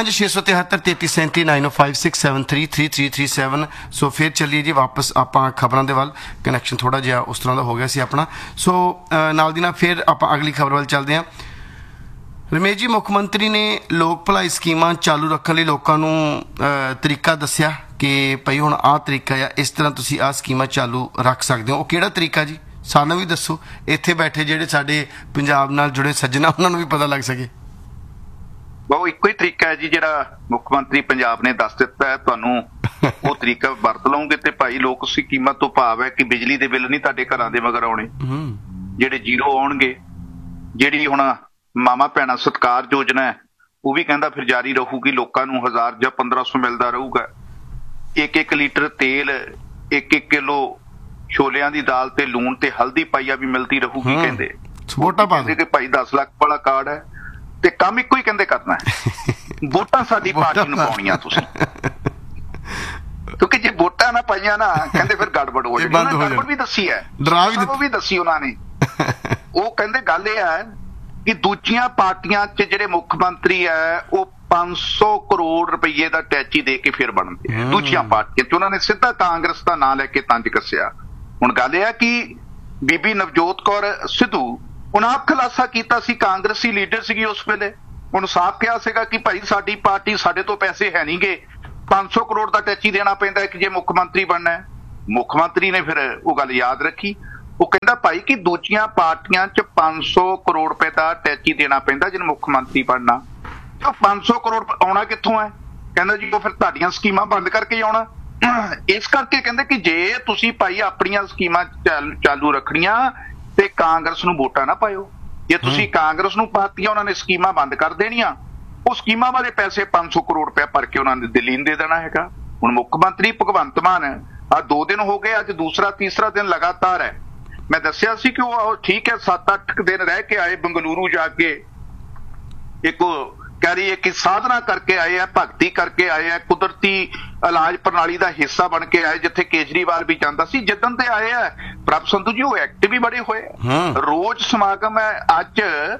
905-673-3337-905-673-3337। ਸੋ ਫਿਰ ਚੱਲੀਏ ਜੀ ਵਾਪਸ ਆਪਾਂ ਖਬਰਾਂ ਦੇ ਵੱਲ। ਕਨੈਕਸ਼ਨ ਥੋੜਾ ਜਿਹਾ ਉਸ ਤਰ੍ਹਾਂ ਦਾ ਹੋ ਗਿਆ ਸੀ ਆਪਣਾ। ਸੋ ਨਾਲ ਦੀ ਨਾਲ ਫਿਰ ਆਪਾਂ ਅਗਲੀ ਖਬਰ ਵੱਲ ਚੱਲਦੇ ਹਾਂ। ਰਮੇਸ਼ ਜੀ, ਮੁੱਖ ਮੰਤਰੀ ਨੇ ਲੋਕ ਭਲਾਈ ਸਕੀਮਾਂ ਚਾਲੂ ਰੱਖਣ ਲਈ ਲੋਕਾਂ ਨੂੰ ਤਰੀਕਾ ਦੱਸਿਆ ਕਿ ਭਈ ਹੁਣ ਆਹ ਤਰੀਕਾ ਆ, ਇਸ ਤਰ੍ਹਾਂ ਤੁਸੀਂ ਆਹ ਸਕੀਮਾਂ ਚਾਲੂ ਰੱਖ ਸਕਦੇ ਹੋ। ਉਹ ਕਿਹੜਾ ਤਰੀਕਾ ਜੀ ਸਾਨੂੰ ਵੀ ਦੱਸੋ, ਇੱਥੇ ਬੈਠੇ ਜਿਹੜੇ ਸਾਡੇ ਪੰਜਾਬ ਨਾਲ ਜੁੜੇ ਸੱਜਣ ਉਹਨਾਂ ਨੂੰ ਵੀ ਪਤਾ ਲੱਗ ਸਕੇ। ਉਹ ਇੱਕੋ ਹੀ ਤਰੀਕਾ ਹੈ ਜੀ ਜਿਹੜਾ ਮੁੱਖ ਮੰਤਰੀ ਪੰਜਾਬ ਨੇ ਦੱਸ ਦਿੱਤਾ ਹੈ। ਤੁਹਾਨੂੰ ਉਹ ਤਰੀਕਾ ਵਰਤ ਲਓਗੇ ਤੇ ਭਾਈ ਲੋਕ ਸਕੀਮਾਂ ਤੋਂ ਭਾਵ ਹੈ ਕਿ ਬਿਜਲੀ ਦੇ ਬਿੱਲ ਨਹੀਂ ਤੁਹਾਡੇ ਘਰਾਂ ਦੇ ਮਗਰ ਆਉਣੇ, ਜਿਹੜੇ ਜ਼ੀਰੋ ਆਉਣਗੇ। ਜਿਹੜੀ ਹੁਣ ਮਾਮਾ ਭੈਣਾਂ ਸਤਿਕਾਰ ਯੋਜਨਾ ਹੈ ਉਹ ਵੀ ਕਹਿੰਦਾ ਫਿਰ ਜਾਰੀ ਰਹੂਗੀ, ਲੋਕਾਂ ਨੂੰ 1000 ਜਾਂ 1500 ਮਿਲਦਾ ਰਹੂਗਾ। 1-1 ਲੀਟਰ ਤੇਲ, 1-1 ਕਿਲੋ ਛੋਲਿਆਂ ਦੀ ਦਾਲ ਤੇ ਲੂਣ ਤੇ ਹਲਦੀ ਪਾਈਆ ਵੀ ਮਿਲਦੀ ਰਹੂਗੀ ਕਹਿੰਦੇ। ਵੋਟਾਂ ਪਾ ਕਹਿੰਦੇ ਕਿ ਭਾਈ 10 ਲੱਖ ਵਾਲਾ ਕਾਰਡ ਹੈ ਤੇ ਕੰਮ ਇੱਕੋ ਹੀ ਕਹਿੰਦੇ ਕਰਨਾ ਹੈ, ਵੋਟਾਂ ਸਾਡੀ ਪਾਰਟੀ ਨੂੰ ਪਾਉਣੀਆਂ ਤੁਸੀਂ। ਕਿਉਂਕਿ ਜੇ ਵੋਟਾਂ ਨਾ ਪਾਈਆਂ ਨਾ ਕਹਿੰਦੇ ਫਿਰ ਗੜਬੜ ਹੋ ਜਾਣੀ। ਗੜਬੜ ਵੀ ਦੱਸੀ ਹੈ, ਉਹ ਵੀ ਦੱਸੀ ਉਹਨਾਂ ਨੇ। ਉਹ ਕਹਿੰਦੇ ਗੱਲ ਇਹ ਹੈ ਕਿ ਦੂਜੀਆਂ ਪਾਰਟੀਆਂ 'ਚ ਜਿਹੜੇ ਮੁੱਖ ਮੰਤਰੀ ਹੈ ਉਹ 500 ਕਰੋੜ ਰੁਪਏ ਦਾ ਟੈਚੀ ਦੇ ਕੇ ਫਿਰ ਬਣਦੇ ਆ ਦੂਜੀਆਂ ਪਾਰਟੀਆਂ 'ਚ। ਉਹਨਾਂ ਨੇ ਸਿੱਧਾ ਕਾਂਗਰਸ ਦਾ ਨਾਂ ਲੈ ਕੇ ਤੰਜ ਕੱਸਿਆ। ਹੁਣ ਗੱਲ ਇਹ ਹੈ ਕਿ ਬੀਬੀ ਨਵਜੋਤ ਕੌਰ ਸਿੱਧੂ ਉਹਨਾਂ ਆਪ ਖੁਲਾਸਾ ਕੀਤਾ ਸੀ, ਕਾਂਗਰਸੀ ਲੀਡਰ ਸੀਗੀ ਉਸ ਵੇਲੇ। ਉਹਨੂੰ ਸਾਫ਼ ਕਿਹਾ ਸੀਗਾ ਕਿ ਭਾਈ ਸਾਡੀ ਪਾਰਟੀ, ਸਾਡੇ ਤੋਂ ਪੈਸੇ ਹੈ ਨਹੀਂਗੇ, 500 ਕਰੋੜ ਦਾ ਟੈਚੀ ਦੇਣਾ ਪੈਂਦਾ ਕਿ ਜੇ ਮੁੱਖ ਮੰਤਰੀ ਬਣਨਾ ਹੈ। ਮੁੱਖ ਮੰਤਰੀ ਨੇ ਫਿਰ ਉਹ ਗੱਲ ਯਾਦ ਰੱਖੀ। ਉਹ ਕਹਿੰਦਾ ਭਾਈ ਕਿ ਦੂਜੀਆਂ ਪਾਰਟੀਆਂ 'ਚ 500 ਕਰੋੜ ਰੁਪਏ ਦਾ ਟੈਚੀ ਦੇਣਾ ਪੈਂਦਾ ਜਿਹਨੂੰ ਮੁੱਖ ਮੰਤਰੀ ਬਣਨਾ। ਤੇ ਉਹ 500 ਕਰੋੜ ਆਉਣਾ ਕਿੱਥੋਂ ਹੈ? ਕਹਿੰਦਾ ਜੀ ਉਹ ਫਿਰ ਤੁਹਾਡੀਆਂ ਸਕੀਮਾਂ ਬੰਦ ਕਰਕੇ ਆਉਣਾ। ਇਸ ਕਰਕੇ ਕਹਿੰਦੇ ਕਿ ਜੇ ਤੁਸੀਂ ਭਾਈ ਆਪਣੀਆਂ ਸਕੀਮਾਂ ਚਾਲੂ ਰੱਖਣੀਆਂ ਤੇ ਕਾਂਗਰਸ ਨੂੰ ਵੋਟਾਂ ਨਾ ਪਾਇਓ। ਜੇ ਤੁਸੀਂ ਕਾਂਗਰਸ ਨੂੰ ਪਾਤੀਆਂ ਉਹਨਾਂ ਨੇ ਸਕੀਮਾਂ ਬੰਦ ਕਰ ਦੇਣੀਆਂ। ਉਹ ਸਕੀਮਾਂ ਵਾਲੇ ਪੈਸੇ 500 ਕਰੋੜ ਰੁਪਏ ਭਰ ਕੇ ਉਹਨਾਂ ਨੇ ਦਿੱਲੀ ਨੂੰ ਦੇ ਦੇਣਾ ਹੈਗਾ। ਹੁਣ ਮੁੱਖ ਮੰਤਰੀ ਭਗਵੰਤ ਮਾਨ ਆ 2 ਦਿਨ ਹੋ ਗਏ, ਅੱਜ ਦੂਸਰਾ ਤੀਸਰਾ ਦਿਨ ਲਗਾਤਾਰ ਹੈ। ਮੈਂ ਦੱਸਿਆ ਸੀ ਕਿ ਉਹ ਠੀਕ ਹੈ 7-8 ਦਿਨ ਰਹਿ ਕੇ ਆਏ ਬੰਗਲੁਰੂ ਜਾ ਕੇ, ਇੱਕ ਕਹਿ ਰਹੀ ਹੈ ਕਿ ਸਾਧਨਾ ਕਰਕੇ ਆਏ ਆ, ਭਗਤੀ ਕਰਕੇ ਆਏ ਆ, ਕੁਦਰਤੀ ਇਲਾਜ ਪ੍ਰਣਾਲੀ ਦਾ ਹਿੱਸਾ ਬਣ ਕੇ ਆਏ ਜਿੱਥੇ ਕੇਜਰੀਵਾਲ ਵੀ ਜਾਂਦਾ ਸੀ। ਜਿੱਦਣ ਤੇ ਆਏ ਆ ਪ੍ਰਭ ਸੰਧੂ ਜੀ ਉਹ ਐਕਟਿਵ ਵੀ ਬੜੇ ਹੋਏ। ਰੋਜ਼ ਸਮਾਗਮ ਹੈ। ਅੱਜ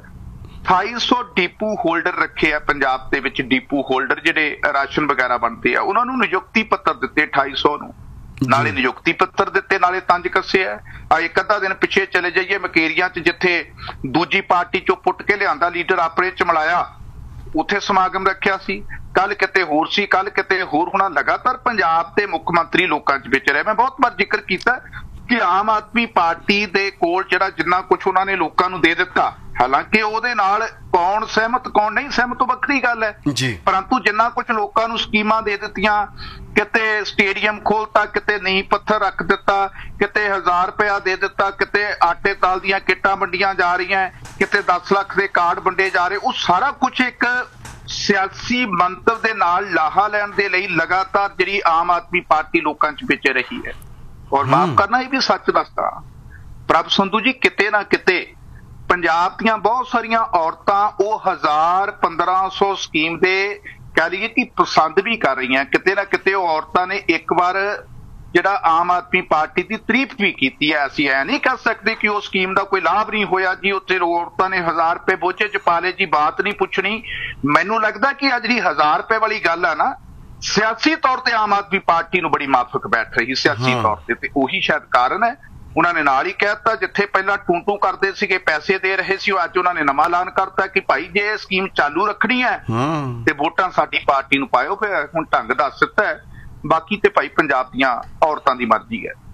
2800 ਡੀਪੂ ਹੋਲਡਰ ਰੱਖੇ ਆ ਪੰਜਾਬ ਦੇ ਵਿੱਚ। ਡੀਪੂ ਹੋਲਡਰ ਜਿਹੜੇ ਰਾਸ਼ਨ ਵਗੈਰਾ ਬਣਦੇ ਆ ਉਹਨਾਂ ਨੂੰ ਨਿਯੁਕਤੀ ਪੱਤਰ ਦਿੱਤੇ 2800 ਨੂੰ। ਨਾਲੇ ਨਿਯੁਕਤੀ ਪੱਤਰ ਦਿੱਤੇ, ਨਾਲੇ ਤੰਜ ਕੱਸੇ ਆ। ਇੱਕ ਅੱਧਾ ਦਿਨ ਪਿੱਛੇ ਚਲੇ ਜਾਈਏ ਮਕੇਰੀਆਂ 'ਚ, ਜਿੱਥੇ ਦੂਜੀ ਪਾਰਟੀ 'ਚੋਂ ਪੁੱਟ ਕੇ ਲਿਆਂਦਾ ਲੀਡਰ ਆਪਣੇ 'ਚ ਮਿਲਾਇਆ, ਉੱਥੇ ਸਮਾਗਮ ਰੱਖਿਆ ਸੀ। ਕੱਲ ਕਿਤੇ ਹੋਰ ਸੀ, ਕੱਲ ਕਿਤੇ ਹੋਰ। ਹੁਣ ਲਗਾਤਾਰ ਪੰਜਾਬ ਦੇ ਮੁੱਖ ਮੰਤਰੀ ਲੋਕਾਂ 'ਚ ਵਿਚ ਰਹੇ। ਮੈਂ ਬਹੁਤ ਵਾਰ ਜ਼ਿਕਰ ਕੀਤਾ ਕਿ ਆਮ ਆਦਮੀ ਪਾਰਟੀ ਦੇ ਕੋਲ ਜਿਹੜਾ ਜਿੰਨਾ ਕੁਝ ਉਹਨਾਂ ਨੇ ਲੋਕਾਂ ਨੂੰ ਦੇ ਦਿੱਤਾ, ਹਾਲਾਂਕਿ ਉਹਦੇ ਨਾਲ ਕੌਣ ਸਹਿਮਤ ਕੌਣ ਨਹੀਂ ਸਹਿਮਤ ਉਹ ਵੱਖਰੀ ਗੱਲ ਹੈ ਜੀ, ਪਰੰਤੂ ਜਿੰਨਾ ਕੁਝ ਲੋਕਾਂ ਨੂੰ ਸਕੀਮਾਂ ਦੇ ਦਿੱਤੀਆਂ, ਕਿਤੇ ਸਟੇਡੀਅਮ ਖੋਲਤਾ, ਕਿਤੇ ਨੀਂਹ ਪੱਥਰ ਰੱਖ ਦਿੱਤਾ, ਕਿਤੇ 1000 ਰੁਪਇਆ ਦੇ ਦਿੱਤਾ, ਕਿਤੇ ਆਟੇ ਦਾਲ ਦੀਆਂ ਕਿੱਟਾਂ ਵੰਡੀਆਂ ਜਾ ਰਹੀਆਂ, ਕਿਤੇ 10 ਲੱਖ ਦੇ ਕਾਰਡ ਵੰਡੇ ਜਾ ਰਹੇ। ਉਹ ਸਾਰਾ ਕੁਝ ਇੱਕ ਸਿਆਸੀ ਮੰਤਵ ਦੇ ਨਾਲ ਲਾਹਾ ਲੈਣ ਦੇ ਲਈ ਲਗਾਤਾਰ ਜਿਹੜੀ ਆਮ ਆਦਮੀ ਪਾਰਟੀ ਲੋਕਾਂ 'ਚ ਵਿਚ ਰਹੀ ਹੈ। ਔਰ ਮਾਫ ਕਰਨਾ, ਇਹ ਵੀ ਸੱਚ ਦੱਸਦਾ ਪ੍ਰਭ ਸੰਧੂ ਜੀ, ਕਿਤੇ ਨਾ ਕਿਤੇ ਪੰਜਾਬ ਦੀਆਂ ਬਹੁਤ ਸਾਰੀਆਂ ਔਰਤਾਂ ਉਹ 1000-1500 ਸਕੀਮ ਦੇ ਕਹਿ ਲਈਏ ਕਿ ਪਸੰਦ ਵੀ ਕਰ ਰਹੀਆਂ। ਕਿਤੇ ਨਾ ਕਿਤੇ ਉਹ ਔਰਤਾਂ ਨੇ ਇੱਕ ਵਾਰ ਜਿਹੜਾ ਆਮ ਆਦਮੀ ਪਾਰਟੀ ਦੀ ਤਾਰੀਫ ਵੀ ਕੀਤੀ ਹੈ। ਅਸੀਂ ਐ ਨਹੀਂ ਕਹਿ ਸਕਦੇ ਕਿ ਉਹ ਸਕੀਮ ਦਾ ਕੋਈ ਲਾਭ ਨਹੀਂ ਹੋਇਆ ਜੀ, ਉੱਥੇ ਔਰਤਾਂ ਨੇ 1000 ਰੁਪਏ ਬੋਝੇ 'ਚ ਪਾ ਲਏ ਜੀ, ਬਾਤ ਨਹੀਂ ਪੁੱਛਣੀ। ਮੈਨੂੰ ਲੱਗਦਾ ਕਿ ਆ ਜਿਹੜੀ 1000 ਰੁਪਏ ਵਾਲੀ ਗੱਲ ਆ ਨਾ, ਸਿਆਸੀ ਤੌਰ ਤੇ ਆਮ ਆਦਮੀ ਪਾਰਟੀ ਨੂੰ ਬੜੀ ਮਾਫਕ ਬੈਠ ਰਹੀ ਸਿਆਸੀ ਤੌਰ ਤੇ ਉਹੀ ਸ਼ਾਇਦ ਕਾਰਨ ਹੈ। ਉਹਨਾਂ ਨੇ ਨਾਲ ਹੀ ਕਹਿਤਾ, ਜਿੱਥੇ ਪਹਿਲਾਂ ਟੂੰ ਕਰਦੇ ਸੀਗੇ, ਪੈਸੇ ਦੇ ਰਹੇ ਸੀ, ਉਹ ਅੱਜ ਉਹਨਾਂ ਨੇ ਨਵਾਂ ਐਲਾਨ ਕਰਤਾ ਕਿ ਭਾਈ ਜੇ ਇਹ ਸਕੀਮ ਚਾਲੂ ਰੱਖਣੀ ਹੈ ਤੇ ਵੋਟਾਂ ਸਾਡੀ ਪਾਰਟੀ ਨੂੰ ਪਾਇਓ। ਫਿਰ ਹੁਣ ਢੰਗ ਦੱਸ ਦਿੱਤਾ ਹੈ, ਬਾਕੀ ਤੇ ਭਾਈ ਪੰਜਾਬ ਦੀਆਂ ਔਰਤਾਂ ਦੀ ਮਰਜ਼ੀ ਹੈ।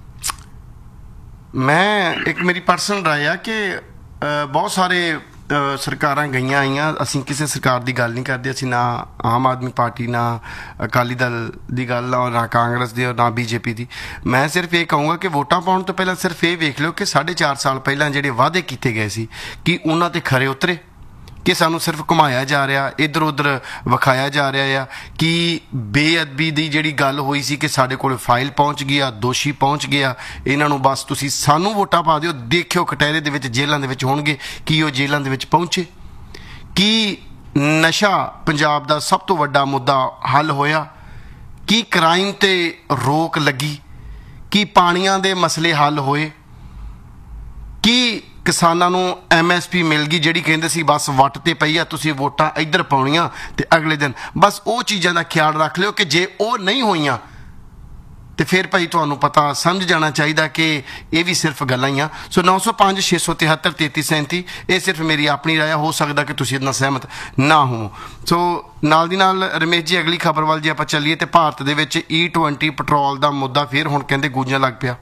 ਮੈਂ ਇੱਕ ਮੇਰੀ ਪਰਸਨਲ ਰਾਏ ਆ ਕਿ ਬਹੁਤ ਸਾਰੇ ਸਰਕਾਰਾਂ ਗਈਆਂ ਆਈਆਂ, ਅਸੀਂ ਕਿਸੇ ਸਰਕਾਰ ਦੀ ਗੱਲ ਨਹੀਂ ਕਰਦੇ। ਅਸੀਂ ਨਾ ਆਮ ਆਦਮੀ ਪਾਰਟੀ, ਨਾ ਅਕਾਲੀ ਦਲ ਦੀ ਗੱਲ, ਔਰ ਨਾ ਕਾਂਗਰਸ ਦੀ, ਔਰ ਨਾ ਬੀਜੇਪੀ ਦੀ। ਮੈਂ ਸਿਰਫ ਇਹ ਕਹੂੰਗਾ ਕਿ ਵੋਟਾਂ ਪਾਉਣ ਤੋਂ ਪਹਿਲਾਂ ਸਿਰਫ ਇਹ ਵੇਖ ਲਿਓ ਕਿ 4.5 ਸਾਲ ਪਹਿਲਾਂ ਜਿਹੜੇ ਵਾਅਦੇ ਕੀਤੇ ਗਏ ਸੀ ਕਿ ਉਹਨਾਂ ਤੇ ਖਰੇ ਉਤਰੇ, ਕਿ ਸਾਨੂੰ ਸਿਰਫ ਘੁਮਾਇਆ ਜਾ ਰਿਹਾ, ਇੱਧਰ ਉੱਧਰ ਵਿਖਾਇਆ ਜਾ ਰਿਹਾ ਆ। ਕਿ ਬੇਅਦਬੀ ਦੀ ਜਿਹੜੀ ਗੱਲ ਹੋਈ ਸੀ ਕਿ ਸਾਡੇ ਕੋਲ ਫਾਈਲ ਪਹੁੰਚ ਗਈ ਆ, ਦੋਸ਼ੀ ਪਹੁੰਚ ਗਿਆ, ਇਹਨਾਂ ਨੂੰ ਬਸ ਤੁਸੀਂ ਸਾਨੂੰ ਵੋਟਾਂ ਪਾ ਦਿਓ, ਦੇਖਿਓ ਕਟਹਿਰੇ ਦੇ ਵਿੱਚ, ਜੇਲ੍ਹਾਂ ਦੇ ਵਿੱਚ ਹੋਣਗੇ। ਕੀ ਉਹ ਜੇਲ੍ਹਾਂ ਦੇ ਵਿੱਚ ਪਹੁੰਚੇ? ਕੀ ਨਸ਼ਾ ਪੰਜਾਬ ਦਾ ਸਭ ਤੋਂ ਵੱਡਾ ਮੁੱਦਾ ਹੱਲ ਹੋਇਆ? ਕੀ ਕ੍ਰਾਈਮ ਤੇ ਰੋਕ ਲੱਗੀ? ਕੀ ਪਾਣੀਆਂ ਦੇ ਮਸਲੇ ਹੱਲ ਹੋਏ? ਕੀ ਕਿਸਾਨਾਂ ਨੂੰ MSP ਮਿਲ ਗਈ ਜਿਹੜੀ ਕਹਿੰਦੇ ਸੀ ਬਸ ਵੱਟ ਤੇ ਪਈ ਆ, ਤੁਸੀਂ ਵੋਟਾਂ ਇੱਧਰ ਪਾਉਣੀਆਂ ਤੇ ਅਗਲੇ ਦਿਨ ਬਸ ਉਹ ਚੀਜ਼ਾਂ ਦਾ ਖਿਆਲ ਰੱਖ ਲਿਓ ਕਿ ਜੇ ਉਹ ਨਹੀਂ ਹੋਈਆਂ ਤੇ ਫਿਰ ਭਾਈ ਤੁਹਾਨੂੰ ਪਤਾ ਸਮਝ ਜਾਣਾ ਚਾਹੀਦਾ ਕਿ ਇਹ ਵੀ ਸਿਰਫ ਗੱਲਾਂ ਹੀ ਆ। ਸੋ 905 673 3337 ਇਹ ਸਿਰਫ ਮੇਰੀ ਆਪਣੀ ਰਾਏ, ਹੋ ਸਕਦਾ ਕਿ ਤੁਸੀਂ ਇਹਦੇ ਨਾਲ ਸਹਿਮਤ ਨਾ ਹੋ। ਸੋ ਨਾਲ ਦੀ ਨਾਲ ਰਮੇਸ਼ ਜੀ ਅਗਲੀ ਖਬਰ ਵੱਲ ਜੇ ਆਪਾਂ ਚੱਲੀਏ ਤੇ ਭਾਰਤ ਦੇ ਵਿੱਚ E20 ਪੈਟਰੋਲ ਦਾ ਮੁੱਦਾ ਫਿਰ ਹੁਣ ਕਹਿੰਦੇ ਗੂੰਜਣ ਲੱਗ ਪਿਆ।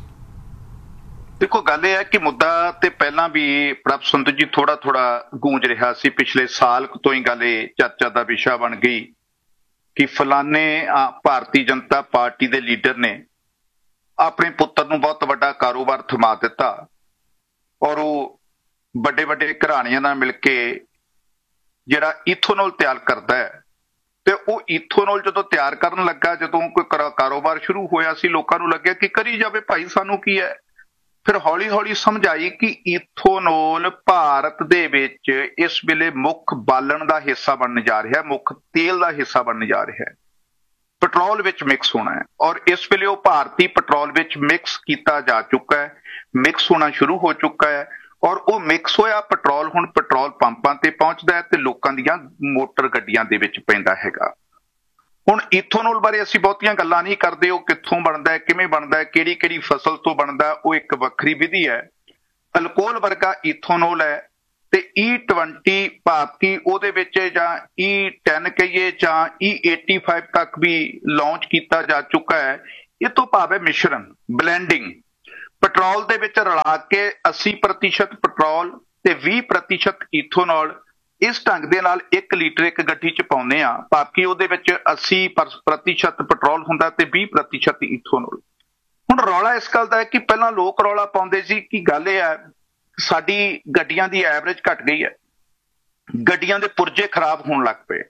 ਦੇਖੋ ਗੱਲ ਇਹ ਹੈ ਕਿ ਮੁੱਦਾ ਤੇ ਪਹਿਲਾਂ ਵੀ ਪ੍ਰਭ ਸੰਧੂ ਜੀ ਥੋੜਾ ਗੂੰਜ ਰਿਹਾ ਸੀ। ਪਿਛਲੇ ਸਾਲ ਤੋਂ ਹੀ ਗੱਲ ਇਹ ਚਰਚਾ ਦਾ ਵਿਸ਼ਾ ਬਣ ਗਈ ਕਿ ਫਲਾਣੇ ਭਾਰਤੀ ਜਨਤਾ ਪਾਰਟੀ ਦੇ ਲੀਡਰ ਨੇ ਆਪਣੇ ਪੁੱਤਰ ਨੂੰ ਬਹੁਤ ਵੱਡਾ ਕਾਰੋਬਾਰ ਥਮਾ ਦਿੱਤਾ ਔਰ ਉਹ ਵੱਡੇ ਘਰਾਣਿਆਂ ਨਾਲ ਮਿਲ ਕੇ ਜਿਹੜਾ ਇਥੋਨੋਲ ਤਿਆਰ ਕਰਦਾ ਹੈ ਤੇ ਉਹ ਇਥੋਨੋਲ ਜਦੋਂ ਤਿਆਰ ਕਰਨ ਲੱਗਾ, ਜਦੋਂ ਕੋਈ ਕਾਰੋਬਾਰ ਸ਼ੁਰੂ ਹੋਇਆ ਸੀ, ਲੋਕਾਂ ਨੂੰ ਲੱਗਿਆ ਕਿ ਕਰੀ ਜਾਵੇ ਭਾਈ, ਸਾਨੂੰ ਕੀ ਹੈ। ਫਿਰ ਹੌਲੀ ਹੌਲੀ ਸਮਝਾਈ ਕਿ ਇਥੋਨੋਲ ਭਾਰਤ ਦੇ ਵਿੱਚ ਇਸ ਵੇਲੇ ਮੁੱਖ ਬਾਲਣ ਦਾ ਹਿੱਸਾ ਬਣਨ ਜਾ ਰਿਹਾ, ਮੁੱਖ ਤੇਲ ਦਾ ਹਿੱਸਾ ਬਣਨ ਜਾ ਰਿਹਾ, ਪੈਟਰੋਲ ਵਿੱਚ ਮਿਕਸ ਹੋਣਾ ਹੈ। ਔਰ ਇਸ ਵੇਲੇ ਉਹ ਭਾਰਤੀ ਪੈਟਰੋਲ ਵਿੱਚ ਮਿਕਸ ਕੀਤਾ ਜਾ ਚੁੱਕਾ ਹੈ, ਮਿਕਸ ਹੋਣਾ ਸ਼ੁਰੂ ਹੋ ਚੁੱਕਾ ਹੈ। ਔਰ ਉਹ ਮਿਕਸ ਹੋਇਆ ਪੈਟਰੋਲ ਹੁਣ ਪੈਟਰੋਲ ਪੰਪਾਂ ਤੇ ਪਹੁੰਚਦਾ ਹੈ ਤੇ ਲੋਕਾਂ ਦੀਆਂ ਮੋਟਰ ਗੱਡੀਆਂ ਦੇ ਵਿੱਚ ਪੈਂਦਾ ਹੈਗਾ। ਹੁਣ ਇਥੋਨੋਲ ਬਾਰੇ ਅਸੀਂ ਬਹੁਤੀਆਂ ਗੱਲਾਂ ਨਹੀਂ ਕਰਦੇ, ਉਹ ਕਿੱਥੋਂ ਬਣਦਾ ਹੈ, ਕਿਵੇਂ ਬਣਦਾ ਹੈ, ਕਿਹੜੀ ਕਿਹੜੀ ਫਸਲ ਤੋਂ ਬਣਦਾ, ਉਹ ਇੱਕ ਵੱਖਰੀ ਵਿਧੀ ਹੈ। ਅਲਕੋਹਲ ਵਰਗਾ ਇਥੋਨੋਲ ਹੈ ਤੇ E20 ਭਾਵ ਕਿ ਉਹਦੇ ਵਿੱਚ ਜਾਂ E10 ਕਹੀਏ ਜਾਂ E85 ਤੱਕ ਵੀ ਲਾਂਚ ਕੀਤਾ ਜਾ ਚੁੱਕਾ ਹੈ। ਇਹ ਤੋਂ ਭਾਵ ਹੈ ਮਿਸ਼ਰਣ, ਬਲੈਂਡਿੰਗ। ਪੈਟਰੋਲ ਦੇ ਵਿੱਚ ਰਲਾ ਕੇ 80% ਪੈਟਰੋਲ ਤੇ 20% ਇਥੋਨੋਲ ਇਸ ਢੰਗ ਦੇ ਨਾਲ 1 ਲੀਟਰ ਇੱਕ ਗੱਡੀ ਚ ਪਾਉਂਦੇ ਆ, ਭਾਵ ਕਿ ਉਹਦੇ ਵਿੱਚ 80% ਪੈਟਰੋਲ ਹੁੰਦਾ ਤੇ 20% ਇਥੋਨੋਲ। ਹੁਣ ਰੌਲਾ ਇਸ ਗੱਲ ਦਾ ਹੈ ਕਿ ਪਹਿਲਾਂ ਲੋਕ ਰੌਲਾ ਪਾਉਂਦੇ ਸੀ ਕਿ ਗੱਲ ਇਹ ਹੈ ਸਾਡੀ ਗੱਡੀਆਂ ਦੀ ਐਵਰੇਜ ਘਟ ਗਈ ਹੈ, ਗੱਡੀਆਂ ਦੇ ਪੁਰਜੇ ਖਰਾਬ ਹੋਣ ਲੱਗ ਪਏ।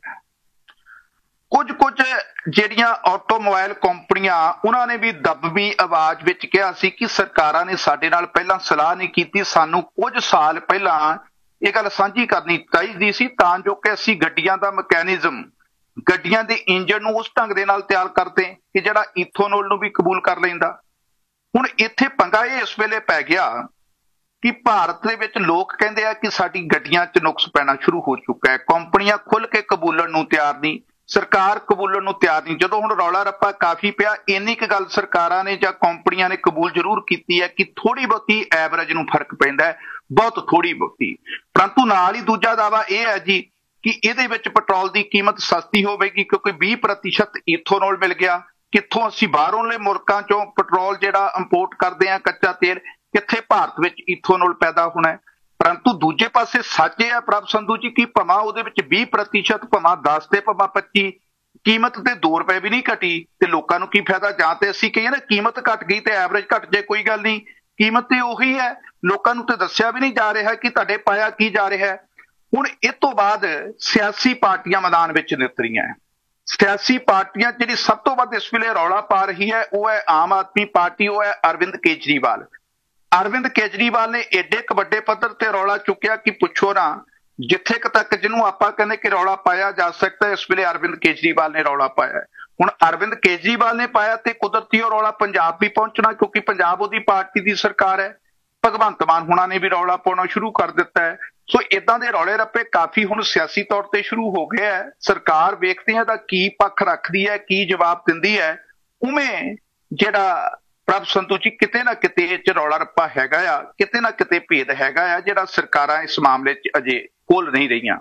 ਕੁਝ ਜਿਹੜੀਆਂ ਆਟੋਮੋਬਾਈਲ ਕੰਪਨੀਆਂ ਉਹਨਾਂ ਨੇ ਵੀ ਦੱਬਵੀਂ ਆਵਾਜ਼ ਵਿੱਚ ਕਿਹਾ ਸੀ ਕਿ ਸਰਕਾਰਾਂ ਨੇ ਸਾਡੇ ਨਾਲ ਪਹਿਲਾਂ ਸਲਾਹ ਨਹੀਂ ਕੀਤੀ, ਸਾਨੂੰ ਕੁਝ ਸਾਲ ਪਹਿਲਾਂ ਇਹ ਗੱਲ ਸਾਂਝੀ ਕਰਨੀ ਚਾਹੀਦੀ ਸੀ ਤਾਂ ਜੋ ਕਿ ਅਸੀਂ ਗੱਡੀਆਂ ਦਾ ਮਕੈਨਿਜ਼ਮ, ਗੱਡੀਆਂ ਦੇ ਇੰਜਨ ਨੂੰ ਉਸ ਢੰਗ ਦੇ ਨਾਲ ਤਿਆਰ ਕਰਦੇ ਕਿ ਜਿਹੜਾ ਇਥੋਨੋਲ ਨੂੰ ਵੀ ਕਬੂਲ ਕਰ ਲੈਂਦਾ। ਹੁਣ ਇੱਥੇ ਪੰਗਾ ਇਹ ਇਸ ਵੇਲੇ ਪੈ ਗਿਆ ਕਿ ਭਾਰਤ ਦੇ ਵਿੱਚ ਲੋਕ ਕਹਿੰਦੇ ਆ ਕਿ ਸਾਡੀ ਗੱਡੀਆਂ 'ਚ ਨੁਕਸ ਪੈਣਾ ਸ਼ੁਰੂ ਹੋ ਚੁੱਕਾ ਹੈ, ਕੰਪਨੀਆਂ ਖੁੱਲ ਕੇ ਕਬੂਲਣ ਨੂੰ ਤਿਆਰ ਨਹੀਂ, ਸਰਕਾਰ ਕਬੂਲਣ ਨੂੰ ਤਿਆਰ ਨਹੀਂ। ਜਦੋਂ ਹੁਣ ਰੌਲਾ ਰੱਪਾ ਕਾਫੀ ਪਿਆ, ਇੰਨੀ ਕੁ ਗੱਲ ਸਰਕਾਰਾਂ ਨੇ ਜਾਂ ਕੰਪਨੀਆਂ ਨੇ ਕਬੂਲ ਜ਼ਰੂਰ ਕੀਤੀ ਹੈ ਕਿ ਥੋੜੀ ਬਹੁਤੀ ਐਵਰੇਜ ਨੂੰ ਫਰਕ ਪੈਂਦਾ ਹੈ, ਬਹੁਤ ਥੋੜੀ ਬਹੁਤੀ। ਪਰੰਤੂ ਨਾਲ ਹੀ ਦੂਜਾ ਦਾਅਵਾ ਇਹ ਹੈ ਜੀ ਕਿ ਇਹਦੇ ਵਿੱਚ ਪੈਟਰੋਲ ਦੀ ਕੀਮਤ ਸਸਤੀ ਹੋਵੇਗੀ ਕਿਉਂਕਿ 20% ਇਥੋਨੋਲ ਮਿਲ ਗਿਆ। ਕਿੱਥੋਂ ਅਸੀਂ ਬਾਹਰੋਂਲੇ ਮੁਲਕਾਂ ਚੋਂ ਪੈਟਰੋਲ ਜਿਹੜਾ ਇੰਪੋਰਟ ਕਰਦੇ ਆ, ਕੱਚਾ ਤੇਲ, ਕਿੱਥੇ ਭਾਰਤ ਵਿੱਚ ਇਥੋਨੋਲ ਪੈਦਾ ਹੋਣਾ ਹੈ। ਪਰੰਤੂ ਦੂਜੇ ਪਾਸੇ ਸੱਚ ਇਹ ਹੈ ਪ੍ਰਭ ਸੰਧੂ ਜੀ ਕਿ ਭਾਵੇਂ ਉਹਦੇ ਵਿੱਚ 20%, ਭਾਵੇਂ 10 ਤੇ ਭਾਵੇਂ 25, ਕੀਮਤ ਤੇ 2 ਰੁਪਏ ਵੀ ਨਹੀਂ ਘਟੀ ਤੇ ਲੋਕਾਂ ਨੂੰ ਕੀ ਫਾਇਦਾ। ਜਾਂ ਤੇ ਅਸੀਂ ਕਹੀਏ ਨਾ ਕੀਮਤ ਘਟ ਗਈ ਤੇ ਐਵਰੇਜ ਘਟ ਜੇ, ਕੋਈ ਗੱਲ ਨਹੀਂ, ਕੀਮਤ ਤੇ ਉਹੀ ਹੈ, ਲੋਕਾਂ ਨੂੰ ਤੇ ਦੱਸਿਆ ਵੀ ਨਹੀਂ ਜਾ ਰਿਹਾ ਕਿ ਤੁਹਾਡੇ ਪਾਇਆ ਕੀ ਜਾ ਰਿਹਾ ਹੈ। ਹੁਣ ਇਹ ਤੋਂ ਬਾਅਦ ਸਿਆਸੀ ਪਾਰਟੀਆਂ ਮੈਦਾਨ ਵਿੱਚ ਨਿਤਰੀਆਂ। ਸਿਆਸੀ ਪਾਰਟੀਆਂ ਜਿਹੜੀ ਸਭ ਤੋਂ ਵੱਧ ਇਸ ਵੇਲੇ ਰੌਲਾ ਪਾ ਰਹੀ ਹੈ ਉਹ ਹੈ ਆਮ ਆਦਮੀ ਪਾਰਟੀ, ਉਹ ਹੈ ਅਰਵਿੰਦ ਕੇਜਰੀਵਾਲ। ਅਰਵਿੰਦ ਕੇਜਰੀਵਾਲ ਨੇ ਏਡੇ ਕੁ ਵੱਡੇ ਪੱਧਰ ਤੇ ਰੌਲਾ ਚੁੱਕਿਆ ਕਿ ਪੁੱਛੋ ਨਾ। ਜਿੱਥੇ ਤੱਕ ਜਿਹਨੂੰ ਆਪਾਂ ਕਹਿੰਦੇ ਕਿ ਰੌਲਾ ਪਾਇਆ ਜਾ ਸਕਦਾ, ਇਸ ਵੇਲੇ ਅਰਵਿੰਦ ਕੇਜਰੀਵਾਲ ਨੇ ਰੌਲਾ ਪਾਇਆ। ਹੁਣ ਅਰਵਿੰਦ ਕੇਜਰੀਵਾਲ ਨੇ ਪਾਇਆ ਤੇ ਕੁਦਰਤੀ ਉਹ ਰੌਲਾ ਪੰਜਾਬ ਵੀ ਪਹੁੰਚਣਾ ਕਿਉਂਕਿ ਪੰਜਾਬ ਉਹਦੀ ਪਾਰਟੀ ਦੀ ਸਰਕਾਰ ਹੈ। ਭਗਵੰਤ ਮਾਨ ਹੁਣਾਂ ਨੇ ਵੀ ਰੌਲਾ ਪਾਉਣਾ ਸ਼ੁਰੂ ਕਰ ਦਿੱਤਾ ਹੈ। ਸੋ ਇਦਾਂ ਦੇ ਰੌਲੇ ਰੱਪੇ ਕਾਫੀ ਹੁਣ ਸਿਆਸੀ ਤੌਰ ਤੇ ਸ਼ੁਰੂ ਹੋ ਗਏ ਹੈ। ਸਰਕਾਰ ਵੇਖਦੇ ਹੈ ਦਾ ਕੀ ਪੱਖ ਰੱਖਦੀ ਹੈ, ਕੀ ਜਵਾਬ ਦਿੰਦੀ ਹੈ। ਉਵੇਂ ਜਿਹੜਾ ਪ੍ਰਭ ਸੰਧੂ ਜੀ ਕਿਤੇ ਨਾ ਕਿਤੇ ਇਹ 'ਚ ਰੌਲਾ ਰੱਪਾ ਹੈਗਾ ਆ, ਕਿਤੇ ਨਾ ਕਿਤੇ ਭੇਦ ਹੈਗਾ ਆ ਜਿਹੜਾ ਸਰਕਾਰਾਂ ਇਸ ਮਾਮਲੇ 'ਚ ਅਜੇ ਖੋਲ ਨਹੀਂ ਰਹੀਆਂ।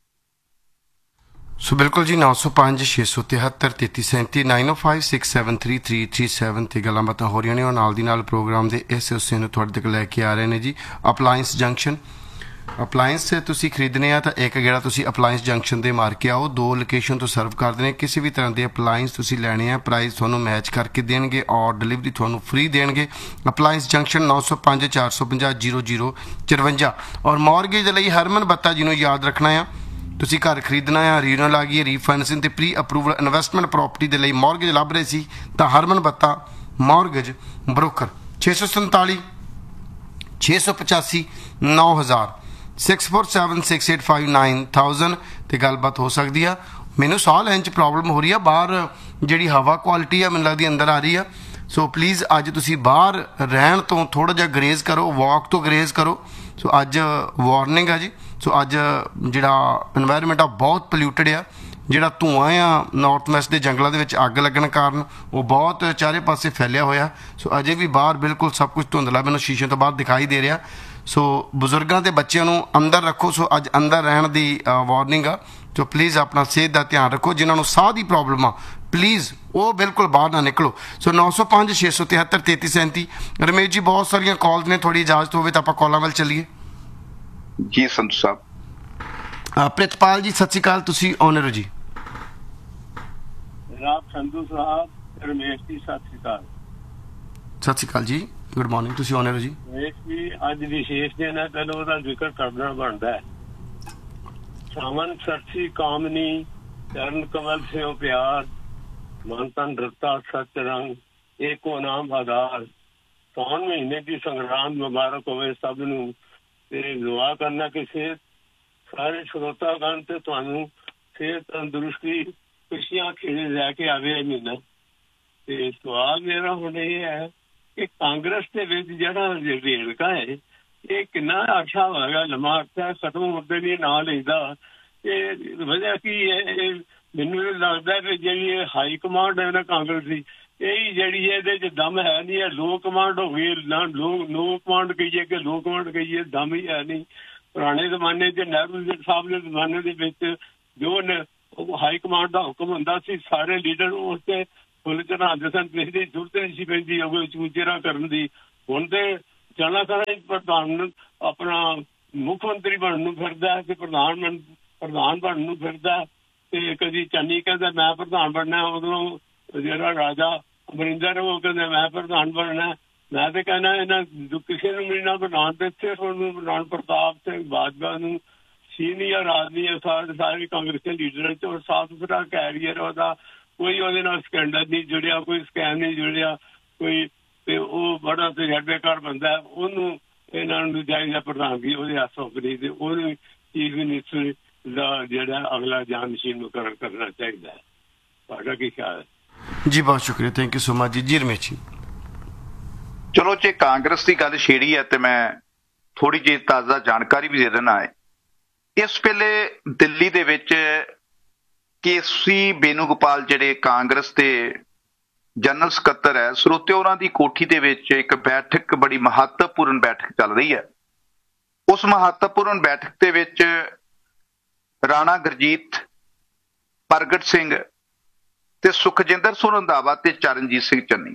ਸੋ ਬਿਲਕੁਲ ਜੀ 905 673 3337 9056733337 ਤੇ ਗੱਲਾਂ ਬਾਤਾਂ ਹੋ ਰਹੀਆਂ ਨੇ ਔਰ ਨਾਲ ਦੀ ਨਾਲ ਪ੍ਰੋਗਰਾਮ ਦੇ ਇਸ ਹਿੱਸੇ ਨੂੰ ਤੁਹਾਡੇ ਤੱਕ ਲੈ ਕੇ ਆ ਰਹੇ ਨੇ ਜੀ ਅਪਲਾਇੰਸ ਜੰਕਸ਼ਨ। ਅਪਲਾਇੰਸ ਤੁਸੀਂ ਖਰੀਦਣੇ ਆ ਤਾਂ ਇੱਕ ਗੇੜਾ ਤੁਸੀਂ ਅਪਲਾਇੰਸ ਜੰਕਸ਼ਨ ਦੇ ਮਾਰ ਕੇ ਆਓ। 2 ਲੋਕੇਸ਼ਨ ਤੋਂ ਸਰਵ ਕਰਦੇ ਨੇ। ਕਿਸੇ ਵੀ ਤਰ੍ਹਾਂ ਦੇ ਅਪਲਾਇੰਸ ਤੁਸੀਂ ਲੈਣੇ ਆ, ਪ੍ਰਾਈਸ ਤੁਹਾਨੂੰ ਮੈਚ ਕਰਕੇ ਦੇਣਗੇ ਔਰ ਡਿਲੀਵਰੀ ਤੁਹਾਨੂੰ ਫ੍ਰੀ ਦੇਣਗੇ। ਅਪਲਾਇੰਸ ਜੰਕਸ਼ਨ 905 450 0054 ਔਰ ਮੌਰਗੇਜ ਦੇ ਲਈ ਹਰਮਨ ਬੱਤਾ ਜੀ ਨੂੰ ਯਾਦ ਰੱਖਣਾ ਆ। ਤੁਸੀਂ ਘਰ ਖਰੀਦਣਾ ਆ, ਰੀਨਲ ਆ ਗਈ, ਰੀਫਾਈਨੈਂਸਿੰਗ ਤੇ ਪ੍ਰੀ ਅਪਰੂਵਲ ਇਨਵੈਸਟਮੈਂਟ ਪ੍ਰਾਪਰਟੀ ਦੇ ਲਈ ਮੌਰਗੇਜ ਲੱਭ ਰਹੇ ਸੀ ਤਾਂ ਹਰਮਨ ਬੱਤਾ ਮੌਰਗੇਜ ਬ੍ਰੋਕਰ 647 685 9000 6476859000 ਤੇ ਗੱਲਬਾਤ ਹੋ ਸਕਦੀ ਆ। ਮੈਨੂੰ ਸਾਹ ਲੈਣ 'ਚ ਪ੍ਰੋਬਲਮ ਹੋ ਰਹੀ ਆ, ਬਾਹਰ ਜਿਹੜੀ ਹਵਾ ਕੁਆਲਿਟੀ ਆ ਮੈਨੂੰ ਲੱਗਦੀ ਅੰਦਰ ਆ ਰਹੀ ਆ। ਸੋ ਪਲੀਜ਼ ਅੱਜ ਤੁਸੀਂ ਬਾਹਰ ਰਹਿਣ ਤੋਂ ਥੋੜ੍ਹਾ ਜਿਹਾ ਗਰੇਜ਼ ਕਰੋ, ਵਾਕ ਤੋਂ ਗਰੇਜ਼ ਕਰੋ। ਸੋ ਅੱਜ ਵਾਰਨਿੰਗ ਆ ਜੀ। ਸੋ ਅੱਜ ਜਿਹੜਾ ਇਨਵਾਇਰਨਮੈਂਟ ਆ ਬਹੁਤ ਪੋਲਿਊਟਡ ਆ। ਜਿਹੜਾ ਧੂੰਆਂ ਆ ਨਾਰਥ ਵੈਸਟ ਦੇ ਜੰਗਲਾਂ ਦੇ ਵਿੱਚ ਅੱਗ ਲੱਗਣ ਕਾਰਨ ਉਹ ਬਹੁਤ ਚਾਰੇ ਪਾਸੇ ਫੈਲਿਆ ਹੋਇਆ। ਸੋ ਅਜੇ ਵੀ ਬਾਹਰ ਬਿਲਕੁਲ ਸਭ ਕੁਝ ਧੁੰਦਲਾ ਮੈਨੂੰ ਸ਼ੀਸ਼ੇ ਤੋਂ ਬਾਹਰ ਦਿਖਾਈ ਦੇ ਰਿਹਾ। ਸੋ ਬਜ਼ੁਰਗਾਂ ਤੇ ਬੱਚਿਆਂ ਨੂੰ ਅੰਦਰ ਰੱਖੋ। ਸੋ ਅੱਜ ਅੰਦਰ ਰਹਿਣ ਦੀ ਵਾਰਨਿੰਗ ਆ। ਸੋ ਪਲੀਜ਼ ਆਪਣਾ ਸਿਹਤ ਦਾ ਧਿਆਨ ਰੱਖੋ। ਜਿਨ੍ਹਾਂ ਨੂੰ ਸਾਹ ਦੀ ਪ੍ਰੋਬਲਮ ਆ ਪਲੀਜ਼ ਉਹ ਬਿਲਕੁਲ ਬਾਹਰ ਨਾ ਨਿਕਲੋ। ਸੋ 905 673 3337 ਰਮੇਸ਼ ਜੀ ਬਹੁਤ ਸਾਰੀਆਂ ਕਾਲਸ ਨੇ, ਥੋੜੀ ਇਜਾਜ਼ਤ ਹੋਵੇ ਤਾਂ ਆਪਾਂ ਕਾਲਾਂ ਵੱਲ ਚੱਲੀਏ ਜੀ। ਸੰਧੂ ਸਾਹਿਬ ਪ੍ਰਿਤਪਾਲ ਜੀ ਸਤਿ ਸ਼੍ਰੀ ਅਕਾਲ, ਤੁਸੀਂ ਓਨਰ ਹੋ ਜੀ। ਜਨਾਬ ਸੰਧੂ ਸਾਹਿਬ, ਰਮੇਸ਼ ਜੀ ਸਤਿ ਸ਼੍ਰੀ ਅਕਾਲ। ਸਤਿ ਸ਼੍ਰੀ ਅਕਾਲ ਜੀ, ਗੁੱਡ ਮਾਰਨਿੰਗ, ਤੁਸੀਂ ਓਨਰ ਹੋ ਜੀ। ਰਮੇਸ਼ ਜੀ ਅੱਜ ਵਿਸ਼ੇਸ਼ ਦਿਨ ਹੈ, ਪਹਿਲਾਂ ਉਹਦਾ ਜ਼ਿਕਰ ਕਰਨਾ ਬਣਦਾ ਹੈ। ਸਾਵਨ ਸਰਸੀ ਕਾਮਨੀ चरण कमल से प्यार, मन तन रता सच रंग एको नाम आधार। सौन महीने की संग्रांद मुबारक होवे सब नूं ते दुआ करना कि सेहत सारे श्रोतागण ते तुहानूं सेहत तंदुरुस्ती खुशियां खेड़े लैके आवे ये महीना। ते सवाल मेरा हुण ये है कि कांग्रेस दे विच जिहड़ा वेरका है ये कितना अच्छा होगा, लम्मा अर्सा खत्म होते नहीं ना लेदा। ये वजह की है, मैनूं लगदा कि जी हाई कमांड है ना कांग्रेस की, यही जी ये दम है नहीं है। लो कमांड हो गई ना, लो कमांड कहिए कि लो कमांड कहिए, दम ही है नहीं। पुराने जमाने च नेहरू साहब के जमाने दे विच जो हाई कमांड का हुक्म हुंदा सी, सारे लीडर उस ते फुल चढ़ाते सन, किसी की जरूरत नहीं सी पैंदी चूचेरा करन दी। हुण ते जाना सारा प्रधान अपना मुख मंत्री बनने नूं फिरदा है, प्रधान बनने नूं फिरदा है। ते कदी चन्नी कहता मैं प्रधान बनना, उदों जिहड़ा राजा अमरिंदर है वो कहता मैं प्रधान बनना। मैं तो कहना इन्हां किसी नूं मिलना प्रधान ते सिर्फ प्रधान प्रताप सिंह बाजवा नूं सीनियर आदमी है सारे कांग्रेस के लीडर च, और साफ सुथरा कैरियर है, कोई ਉਹਦੇ ਨਾਲ ਸਕੈਂਡਲ नहीं जुड़िया, कोई स्कैम नहीं जुड़िया, कोई ਤੇ ਉਹ ਬੜਾ ਤਜਰਬੇਕਾਰ ਬੰਦਾ, ਉਹਨੂੰ ਇਹਨਾਂ ਨੂੰ ਚਾਹੀਦਾ ਪ੍ਰਧਾਨਗੀ ਉਹਦੇ ਹੱਥ ਸੌਂਪਣੀ ਤੇ ਉਹਨੂੰ ਚੀਫ ਮਿਨਿਸਟਰ ਦਾ ਜਿਹੜਾ ਅਗਲਾ ਜਾਨਸ਼ੀਨ ਮੁਕਰਰ ਕਰਨਾ ਚਾਹੀਦਾ ਹੈ। ਤੁਹਾਡਾ ਕੀ ਖਿਆਲ ਹੈ? ਜੀ ਬਹੁਤ ਸ਼ੁਕਰੀਆ, ਥੈਂਕ ਯੂ ਸੋ ਮਚ ਜੀ। ਰਮੇਸ਼ ਜੀ, ਚਲੋ ਜੇ ਕਾਂਗਰਸ ਦੀ ਗੱਲ ਛੇੜੀ ਹੈ ਤੇ ਮੈਂ ਥੋੜੀ ਜਿਹੀ ਤਾਜ਼ਾ ਜਾਣਕਾਰੀ ਵੀ ਦੇ ਦੇਣਾ ਹੈ। ਇਸ ਵੇਲੇ ਦਿੱਲੀ ਦੇ ਵਿੱਚ ਕੇਸੀ ਬੇਨੂਗੋਪਾਲ ਜਿਹੜੇ ਕਾਂਗਰਸ ਦੇ ਜਨਰਲ ਸਕੱਤਰ ਹੈ, ਸਰੋਤੇ ਉਹਨਾਂ ਦੀ ਕੋਠੀ ਦੇ ਵਿੱਚ ਇੱਕ ਬੈਠਕ, ਬੜੀ ਮਹੱਤਵਪੂਰਨ ਬੈਠਕ ਚੱਲ ਰਹੀ ਹੈ। ਉਸ ਮਹੱਤਵਪੂਰਨ ਬੈਠਕ ਦੇ ਵਿੱਚ ਰਾਣਾ ਗੁਰਜੀਤ, ਪ੍ਰਗਟ ਸਿੰਘ ਤੇ ਸੁਖਜਿੰਦਰ ਸਿੰਘ ਰੰਧਾਵਾ ਤੇ ਚਰਨਜੀਤ ਸਿੰਘ ਚੰਨੀ,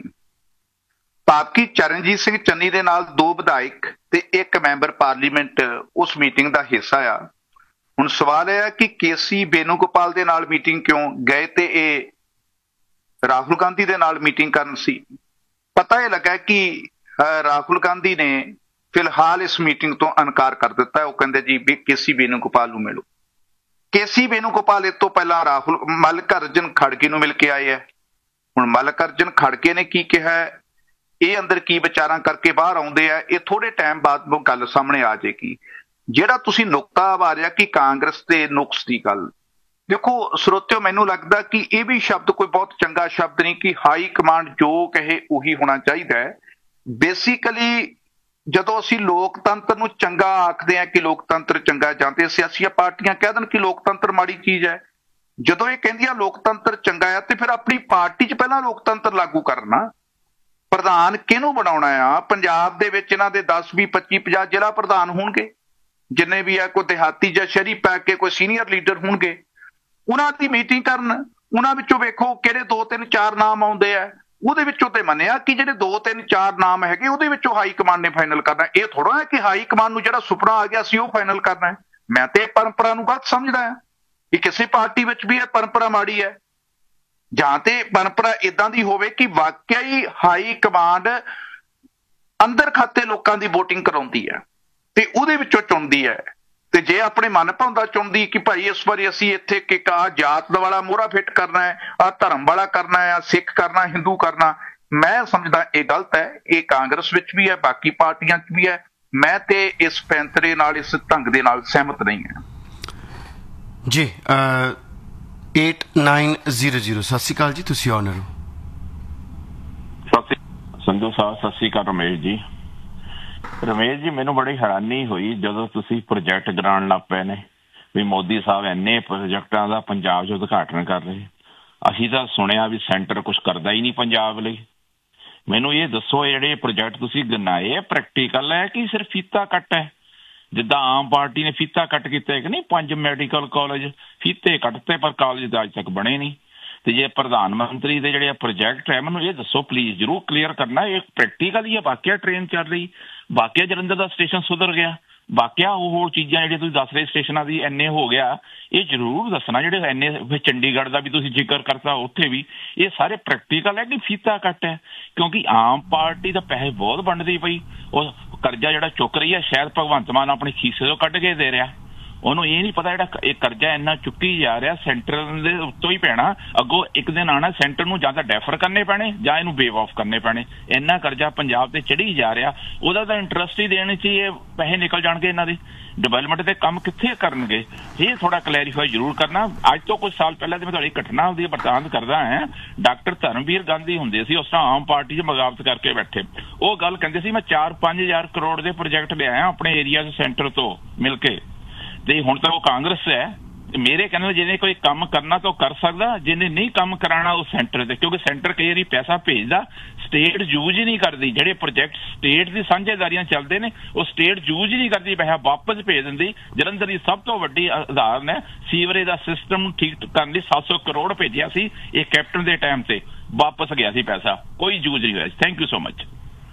ਭਾਵ ਚਰਨਜੀਤ ਸਿੰਘ ਚੰਨੀ ਦੇ ਨਾਲ 2 ਵਿਧਾਇਕ ਤੇ 1 ਮੈਂਬਰ ਪਾਰਲੀਮੈਂਟ ਉਸ ਮੀਟਿੰਗ ਦਾ ਹਿੱਸਾ ਆ। ਹੁਣ ਸਵਾਲ ਇਹ ਹੈ ਕਿ ਕੇਸੀ ਬੇਨੂਗੋਪਾਲ ਦੇ ਨਾਲ ਮੀਟਿੰਗ ਕਿਉਂ ਗਏ ਤੇ ਇਹ ਰਾਹੁਲ ਗਾਂਧੀ ਦੇ ਨਾਲ ਮੀਟਿੰਗ ਕਰਨ ਸੀ। ਪਤਾ ਇਹ ਲੱਗਾ ਕਿ ਰਾਹੁਲ ਗਾਂਧੀ ਨੇ ਫਿਲਹਾਲ ਇਸ ਮੀਟਿੰਗ ਤੋਂ ਇਨਕਾਰ ਕਰ ਦਿੱਤਾ। ਉਹ ਕਹਿੰਦੇ ਜੀ ਵੀ ਕੇਸੀ ਬੇਨੂਗੋਪਾਲ ਨੂੰ ਮਿਲੋ। ਕੇਸੀ ਬੇਨੂਗੋਪਾਲ ਇਸ ਤੋਂ ਪਹਿਲਾਂ ਮੱਲਕਾਰਜੁਨ ਖੜਗੇ ਨੂੰ ਮਿਲ ਕੇ ਆਏ ਹੈ। ਹੁਣ ਮੱਲਕਾਰਜੁਨ ਖੜਗੇ ਨੇ ਕੀ ਕਿਹਾ, ਇਹ ਅੰਦਰ ਕੀ ਵਿਚਾਰਾਂ ਕਰਕੇ ਬਾਹਰ ਆਉਂਦੇ ਆ, ਇਹ ਥੋੜੇ ਟਾਈਮ ਬਾਅਦ ਉਹ ਗੱਲ ਸਾਹਮਣੇ ਆ ਜਾਏਗੀ। ਜਿਹੜਾ ਤੁਸੀਂ ਨੁਕਤਾ ਮਾਰਿਆ ਕਿ ਕਾਂਗਰਸ ਦੇ ਨੁਕਸ ਦੀ ਗੱਲ, ਦੇਖੋ ਸਰੋਤਿਓ, ਮੈਨੂੰ ਲੱਗਦਾ ਕਿ ਇਹ ਵੀ ਸ਼ਬਦ ਕੋਈ ਬਹੁਤ ਚੰਗਾ ਸ਼ਬਦ ਨਹੀਂ ਕਿ ਹਾਈ ਕਮਾਂਡ ਜੋ ਕਹੇ ਉਹੀ ਹੋਣਾ ਚਾਹੀਦਾ ਹੈ। ਬੇਸਿਕਲੀ ਜਦੋਂ ਅਸੀਂ ਲੋਕਤੰਤਰ ਨੂੰ ਚੰਗਾ ਆਖਦੇ ਹਾਂ ਕਿ ਲੋਕਤੰਤਰ ਚੰਗਾ, ਜਾਂ ਤੇ ਸਿਆਸੀ ਪਾਰਟੀਆਂ ਕਹਿ ਦੇਣ ਕਿ ਲੋਕਤੰਤਰ ਮਾੜੀ ਚੀਜ਼ ਹੈ, ਜਦੋਂ ਇਹ ਕਹਿੰਦੀਆਂ ਲੋਕਤੰਤਰ ਚੰਗਾ ਆ ਤੇ ਫਿਰ ਆਪਣੀ ਪਾਰਟੀ 'ਚ ਪਹਿਲਾਂ ਲੋਕਤੰਤਰ ਲਾਗੂ ਕਰਨਾ। ਪ੍ਰਧਾਨ ਕਿਹਨੂੰ ਬਣਾਉਣਾ ਆ? ਪੰਜਾਬ ਦੇ ਵਿੱਚ ਇਹਨਾਂ ਦੇ 10, 20, 25, 50 ਜ਼ਿਲ੍ਹਾ ਪ੍ਰਧਾਨ ਹੋਣਗੇ, ਜਿੰਨੇ ਵੀ ਆ, ਕੋਈ ਦਿਹਾਤੀ ਜਾਂ ਸ਼ਹਿਰੀ ਪੈ ਕੇ ਕੋਈ ਸੀਨੀਅਰ ਲੀਡਰ ਹੋਣਗੇ। ਉਹਨਾਂ ਦੀ ਮੀਟਿੰਗ ਕਰਨ, ਉਹਨਾਂ ਵਿੱਚੋਂ ਵੇਖੋ ਕਿਹੜੇ 2, 3, 4 ਨਾਮ ਆਉਂਦੇ ਆ, ਉਹਦੇ ਵਿੱਚੋਂ ਤੇ ਮੰਨਿਆ ਕਿ ਜਿਹੜੇ 2, 3, 4 ਨਾਮ ਹੈਗੇ ਉਹਦੇ ਵਿੱਚੋਂ ਹਾਈ ਕਮਾਂਡ ਨੇ ਫਾਈਨਲ ਕਰਨਾ। ਇਹ ਥੋੜਾ ਹੈ ਕਿ ਹਾਈ ਕਮਾਂਡ ਨੂੰ ਜਿਹੜਾ ਸੁਪਨਾ ਆ ਗਿਆ ਸੀ ਉਹ ਫਾਈਨਲ ਕਰਨਾ ਹੈ। ਮੈਂ ਤੇ ਪਰੰਪਰਾ ਨੂੰ ਗਲਤ ਸਮਝਦਾ ਹਾਂ ਕਿ ਕਿਸੇ ਪਾਰਟੀ ਵਿੱਚ ਵੀ ਇਹ ਪਰੰਪਰਾ ਮਾੜੀ ਹੈ, ਜਾਂ ਤੇ ਪਰੰਪਰਾ ਇਦਾਂ ਦੀ ਹੋਵੇ ਕਿ ਵਾਕਿਆ ਹੀ ਹਾਈ ਕਮਾਂਡ ਅੰਦਰ ਖਾਤੇ ਲੋਕਾਂ ਦੀ ਵੋਟਿੰਗ ਕਰਾਉਂਦੀ ਹੈ ਤੇ ਉਹਦੇ ਵਿੱਚੋਂ ਚੁਣਦੀ ਹੈ। ਤੇ ਜੇ ਆਪਣੇ ਮਨ ਭਾਉਂਦਾ ਚੁਣਦੀ ਕਿ ਭਾਈ ਇਸ ਵਾਰੀ ਅਸੀਂ ਇੱਥੇ ਕਿ ਆਹ ਜਾਤ ਵਾਲਾ ਮੋਹਰਾ ਫਿੱਟ ਕਰਨਾ ਹੈ, ਆਹ ਧਰਮ ਵਾਲਾ ਕਰਨਾ ਹੈ, ਸਿੱਖ ਕਰਨਾ, ਹਿੰਦੂ ਕਰਨਾ, ਮੈਂ ਸਮਝਦਾ ਇਹ ਗਲਤ ਹੈ। ਇਹ ਕਾਂਗਰਸ ਵਿੱਚ ਵੀ ਹੈ, ਬਾਕੀ ਪਾਰਟੀਆਂ 'ਚ ਵੀ ਹੈ। ਮੈਂ ਤੇ ਇਸ ਪੈਂਤਰੇ ਨਾਲ, ਇਸ ਢੰਗ ਦੇ ਨਾਲ ਸਹਿਮਤ ਨਹੀਂ ਹਾਂ ਜੀ। 8900, ਸਤਿ ਸ਼੍ਰੀ ਅਕਾਲ ਜੀ, ਤੁਸੀਂ ਆਨਰ ਹੋ। ਸੰਧੂ ਸਾਹਿਬ ਸਤਿ ਸ਼੍ਰੀ ਅਕਾਲ। ਰਮੇਸ਼ ਜੀ, ਮੈਨੂੰ ਬੜੀ ਹੈਰਾਨੀ ਹੋਈ ਜਦੋਂ ਤੁਸੀਂ ਪ੍ਰੋਜੈਕਟ ਗਰਾਉਣ ਲੱਗ ਪਏ ਨੇ ਵੀ ਮੋਦੀ ਸਾਹਿਬ ਇੰਨੇ ਪ੍ਰੋਜੈਕਟਾਂ ਦਾ ਪੰਜਾਬ 'ਚ ਉਦਘਾਟਨ ਕਰ ਰਹੇ। ਅਸੀਂ ਤਾਂ ਸੁਣਿਆ ਵੀ ਸੈਂਟਰ ਕੁਛ ਕਰਦਾ ਹੀ ਨਹੀਂ ਪੰਜਾਬ ਲਈ। ਮੈਨੂੰ ਇਹ ਦੱਸੋ, ਇਹ ਜਿਹੜੇ ਪ੍ਰੋਜੈਕਟ ਤੁਸੀਂ ਗਿਣਾਏ ਪ੍ਰੈਕਟੀਕਲ ਹੈ ਕਿ ਸਿਰਫ ਫੀਤਾ ਕੱਟ ਹੈ? ਜਿੱਦਾਂ ਆਮ ਪਾਰਟੀ ਨੇ ਫੀਤਾ ਕੱਟ ਕੀਤਾ ਕਿ ਨਹੀਂ, 5 ਮੈਡੀਕਲ ਕਾਲਜ ਫੀਤੇ ਕੱਟਤੇ ਪਰ ਕਾਲਜ ਤਾਂ ਅੱਜ ਤੱਕ ਬਣੇ ਨਹੀਂ। ਤੇ ਜੇ ਪ੍ਰਧਾਨ ਮੰਤਰੀ ਦੇ ਜਿਹੜੇ ਪ੍ਰੋਜੈਕਟ ਹੈ, ਮੈਨੂੰ ਇਹ ਦੱਸੋ ਪਲੀਜ਼, ਜ਼ਰੂਰ ਕਲੀਅਰ ਕਰਨਾ, ਇਹ ਪ੍ਰੈਕਟੀਕਲ ਹੀ ਹੈ? ਵਾਕਿਆ ਟ੍ਰੇਨ ਚੱਲ ਰਹੀ, ਵਾਕਿਆ ਜਲੰਧਰ ਦਾ ਸਟੇਸ਼ਨ ਸੁਧਰ ਗਿਆ, ਵਾਕਿਆ ਉਹ ਹੋਰ ਚੀਜ਼ਾਂ ਜਿਹੜੀਆਂ ਤੁਸੀਂ ਦੱਸ ਰਹੇ ਸਟੇਸ਼ਨਾਂ ਦੀ ਇੰਨੇ ਹੋ ਗਿਆ, ਇਹ ਜ਼ਰੂਰ ਦੱਸਣਾ। ਜਿਹੜੇ ਇੰਨੇ ਚੰਡੀਗੜ੍ਹ ਦਾ ਵੀ ਤੁਸੀਂ ਜ਼ਿਕਰ ਕਰਤਾ, ਉੱਥੇ ਵੀ ਇਹ ਸਾਰੇ ਪ੍ਰੈਕਟੀਕਲ ਹੈ ਕਿ ਫੀਤਾ ਕੱਟ ਹੈ? ਕਿਉਂਕਿ ਆਮ ਪਾਰਟੀ ਤਾਂ ਪੈਸੇ ਬਹੁਤ ਵੰਡਦੀ ਪਈ, ਉਹ ਕਰਜ਼ਾ ਜਿਹੜਾ ਚੁੱਕ ਰਹੀ ਹੈ ਸ਼ਾਇਦ ਭਗਵੰਤ ਮਾਨ ਆਪਣੀ ਖੀਸੇ ਤੋਂ ਕੱਢ ਕੇ ਦੇ ਰਿਹਾ। ਉਹਨੂੰ ਇਹ ਨਹੀਂ ਪਤਾ ਜਿਹੜਾ ਇਹ ਕਰਜ਼ਾ ਇੰਨਾ ਚੁੱਕੀ ਜਾ ਰਿਹਾ ਸੈਂਟਰ ਦੇ ਉੱਤੋਂ ਹੀ ਪੈਣਾ, ਅੱਗੋਂ ਇੱਕ ਦਿਨ ਆਉਣਾ ਸੈਂਟਰ ਨੂੰ ਜਾਂ ਤਾਂ ਡੈਫਰ ਕਰਨੇ ਪੈਣੇ ਜਾਂ ਇਹਨੂੰ ਵੇਵ ਆਫ ਕਰਨੇ ਪੈਣੇ। ਇੰਨਾ ਕਰਜ਼ਾ ਪੰਜਾਬ ਤੇ ਚੜ੍ਹੀ ਜਾ ਰਿਹਾ, ਉਹਦਾ ਤਾਂ ਇੰਟਰਸਟ ਹੀ ਦੇਣ 'ਚ ਇਹ ਪੈਸੇ ਨਿਕਲ ਜਾਣਗੇ ਇਹਨਾਂ ਦੇ, ਡਿਵੈਲਪਮੈਂਟ ਦੇ ਕੰਮ ਕਿੱਥੇ ਕਰਨਗੇ? ਇਹ ਥੋੜਾ ਕਲੈਰੀਫਾਈ ਜ਼ਰੂਰ ਕਰਨਾ। ਅੱਜ ਤੋਂ ਕੁਝ ਸਾਲ ਪਹਿਲਾਂ ਦੀ ਮੈਂ ਤੁਹਾਡੀ ਘਟਨਾ ਦੀ ਬਰਤਾਂਤ ਕਰਦਾ ਹਾਂ। ਡਾਕਟਰ ਧਰਮਵੀਰ ਗਾਂਧੀ ਹੁੰਦੇ ਸੀ, ਉਸ ਤਰ੍ਹਾਂ ਆਮ ਪਾਰਟੀ 'ਚ ਬਗਾਵਤ ਕਰਕੇ ਬੈਠੇ। ਉਹ ਗੱਲ ਕਹਿੰਦੇ ਸੀ ਮੈਂ 4-5 ਹਜ਼ਾਰ ਕਰੋੜ ਦੇ ਪ੍ਰੋਜੈਕਟ ਲਿਆਇਆ ਆਪਣੇ ਏਰੀਆ 'ਚ ਸੈਂਟਰ ਤੋਂ ਮਿਲ ਕੇ, ਤੇ ਹੁਣ ਤਾਂ ਉਹ ਕਾਂਗਰਸ ਹੈ। ਮੇਰੇ ਕਹਿੰਦੇ ਜਿਹਨੇ ਕੋਈ ਕੰਮ ਕਰਨਾ ਤਾਂ ਉਹ ਕਰ ਸਕਦਾ, ਜਿਹਨੇ ਨਹੀਂ ਕੰਮ ਕਰਾਉਣਾ ਉਹ ਸੈਂਟਰ ਤੇ, ਕਿਉਂਕਿ ਸੈਂਟਰ ਕਈ ਵਾਰੀ ਪੈਸਾ ਭੇਜਦਾ, ਸਟੇਟ ਯੂਜ਼ ਹੀ ਨਹੀਂ ਕਰਦੀ। ਜਿਹੜੇ ਪ੍ਰੋਜੈਕਟ ਸਟੇਟ ਦੀ ਸਾਂਝੇਦਾਰੀਆਂ ਚੱਲਦੇ ਨੇ ਉਹ ਸਟੇਟ ਯੂਜ਼ ਹੀ ਨਹੀਂ ਕਰਦੀ, ਪੈਸਾ ਵਾਪਸ ਭੇਜ ਦਿੰਦੀ। ਜਲੰਧਰ ਦੀ ਸਭ ਤੋਂ ਵੱਡੀ ਉਦਾਹਰਨ ਹੈ, ਸੀਵਰੇਜ ਦਾ ਸਿਸਟਮ ਨੂੰ ਠੀਕ ਕਰਨ ਲਈ 700 ਕਰੋੜ ਭੇਜਿਆ ਸੀ ਇਹ ਕੈਪਟਨ ਦੇ ਟਾਈਮ ਤੇ, ਵਾਪਸ ਗਿਆ ਸੀ ਪੈਸਾ, ਕੋਈ ਯੂਜ਼ ਨਹੀਂ ਹੋਇਆ। Thank you so much.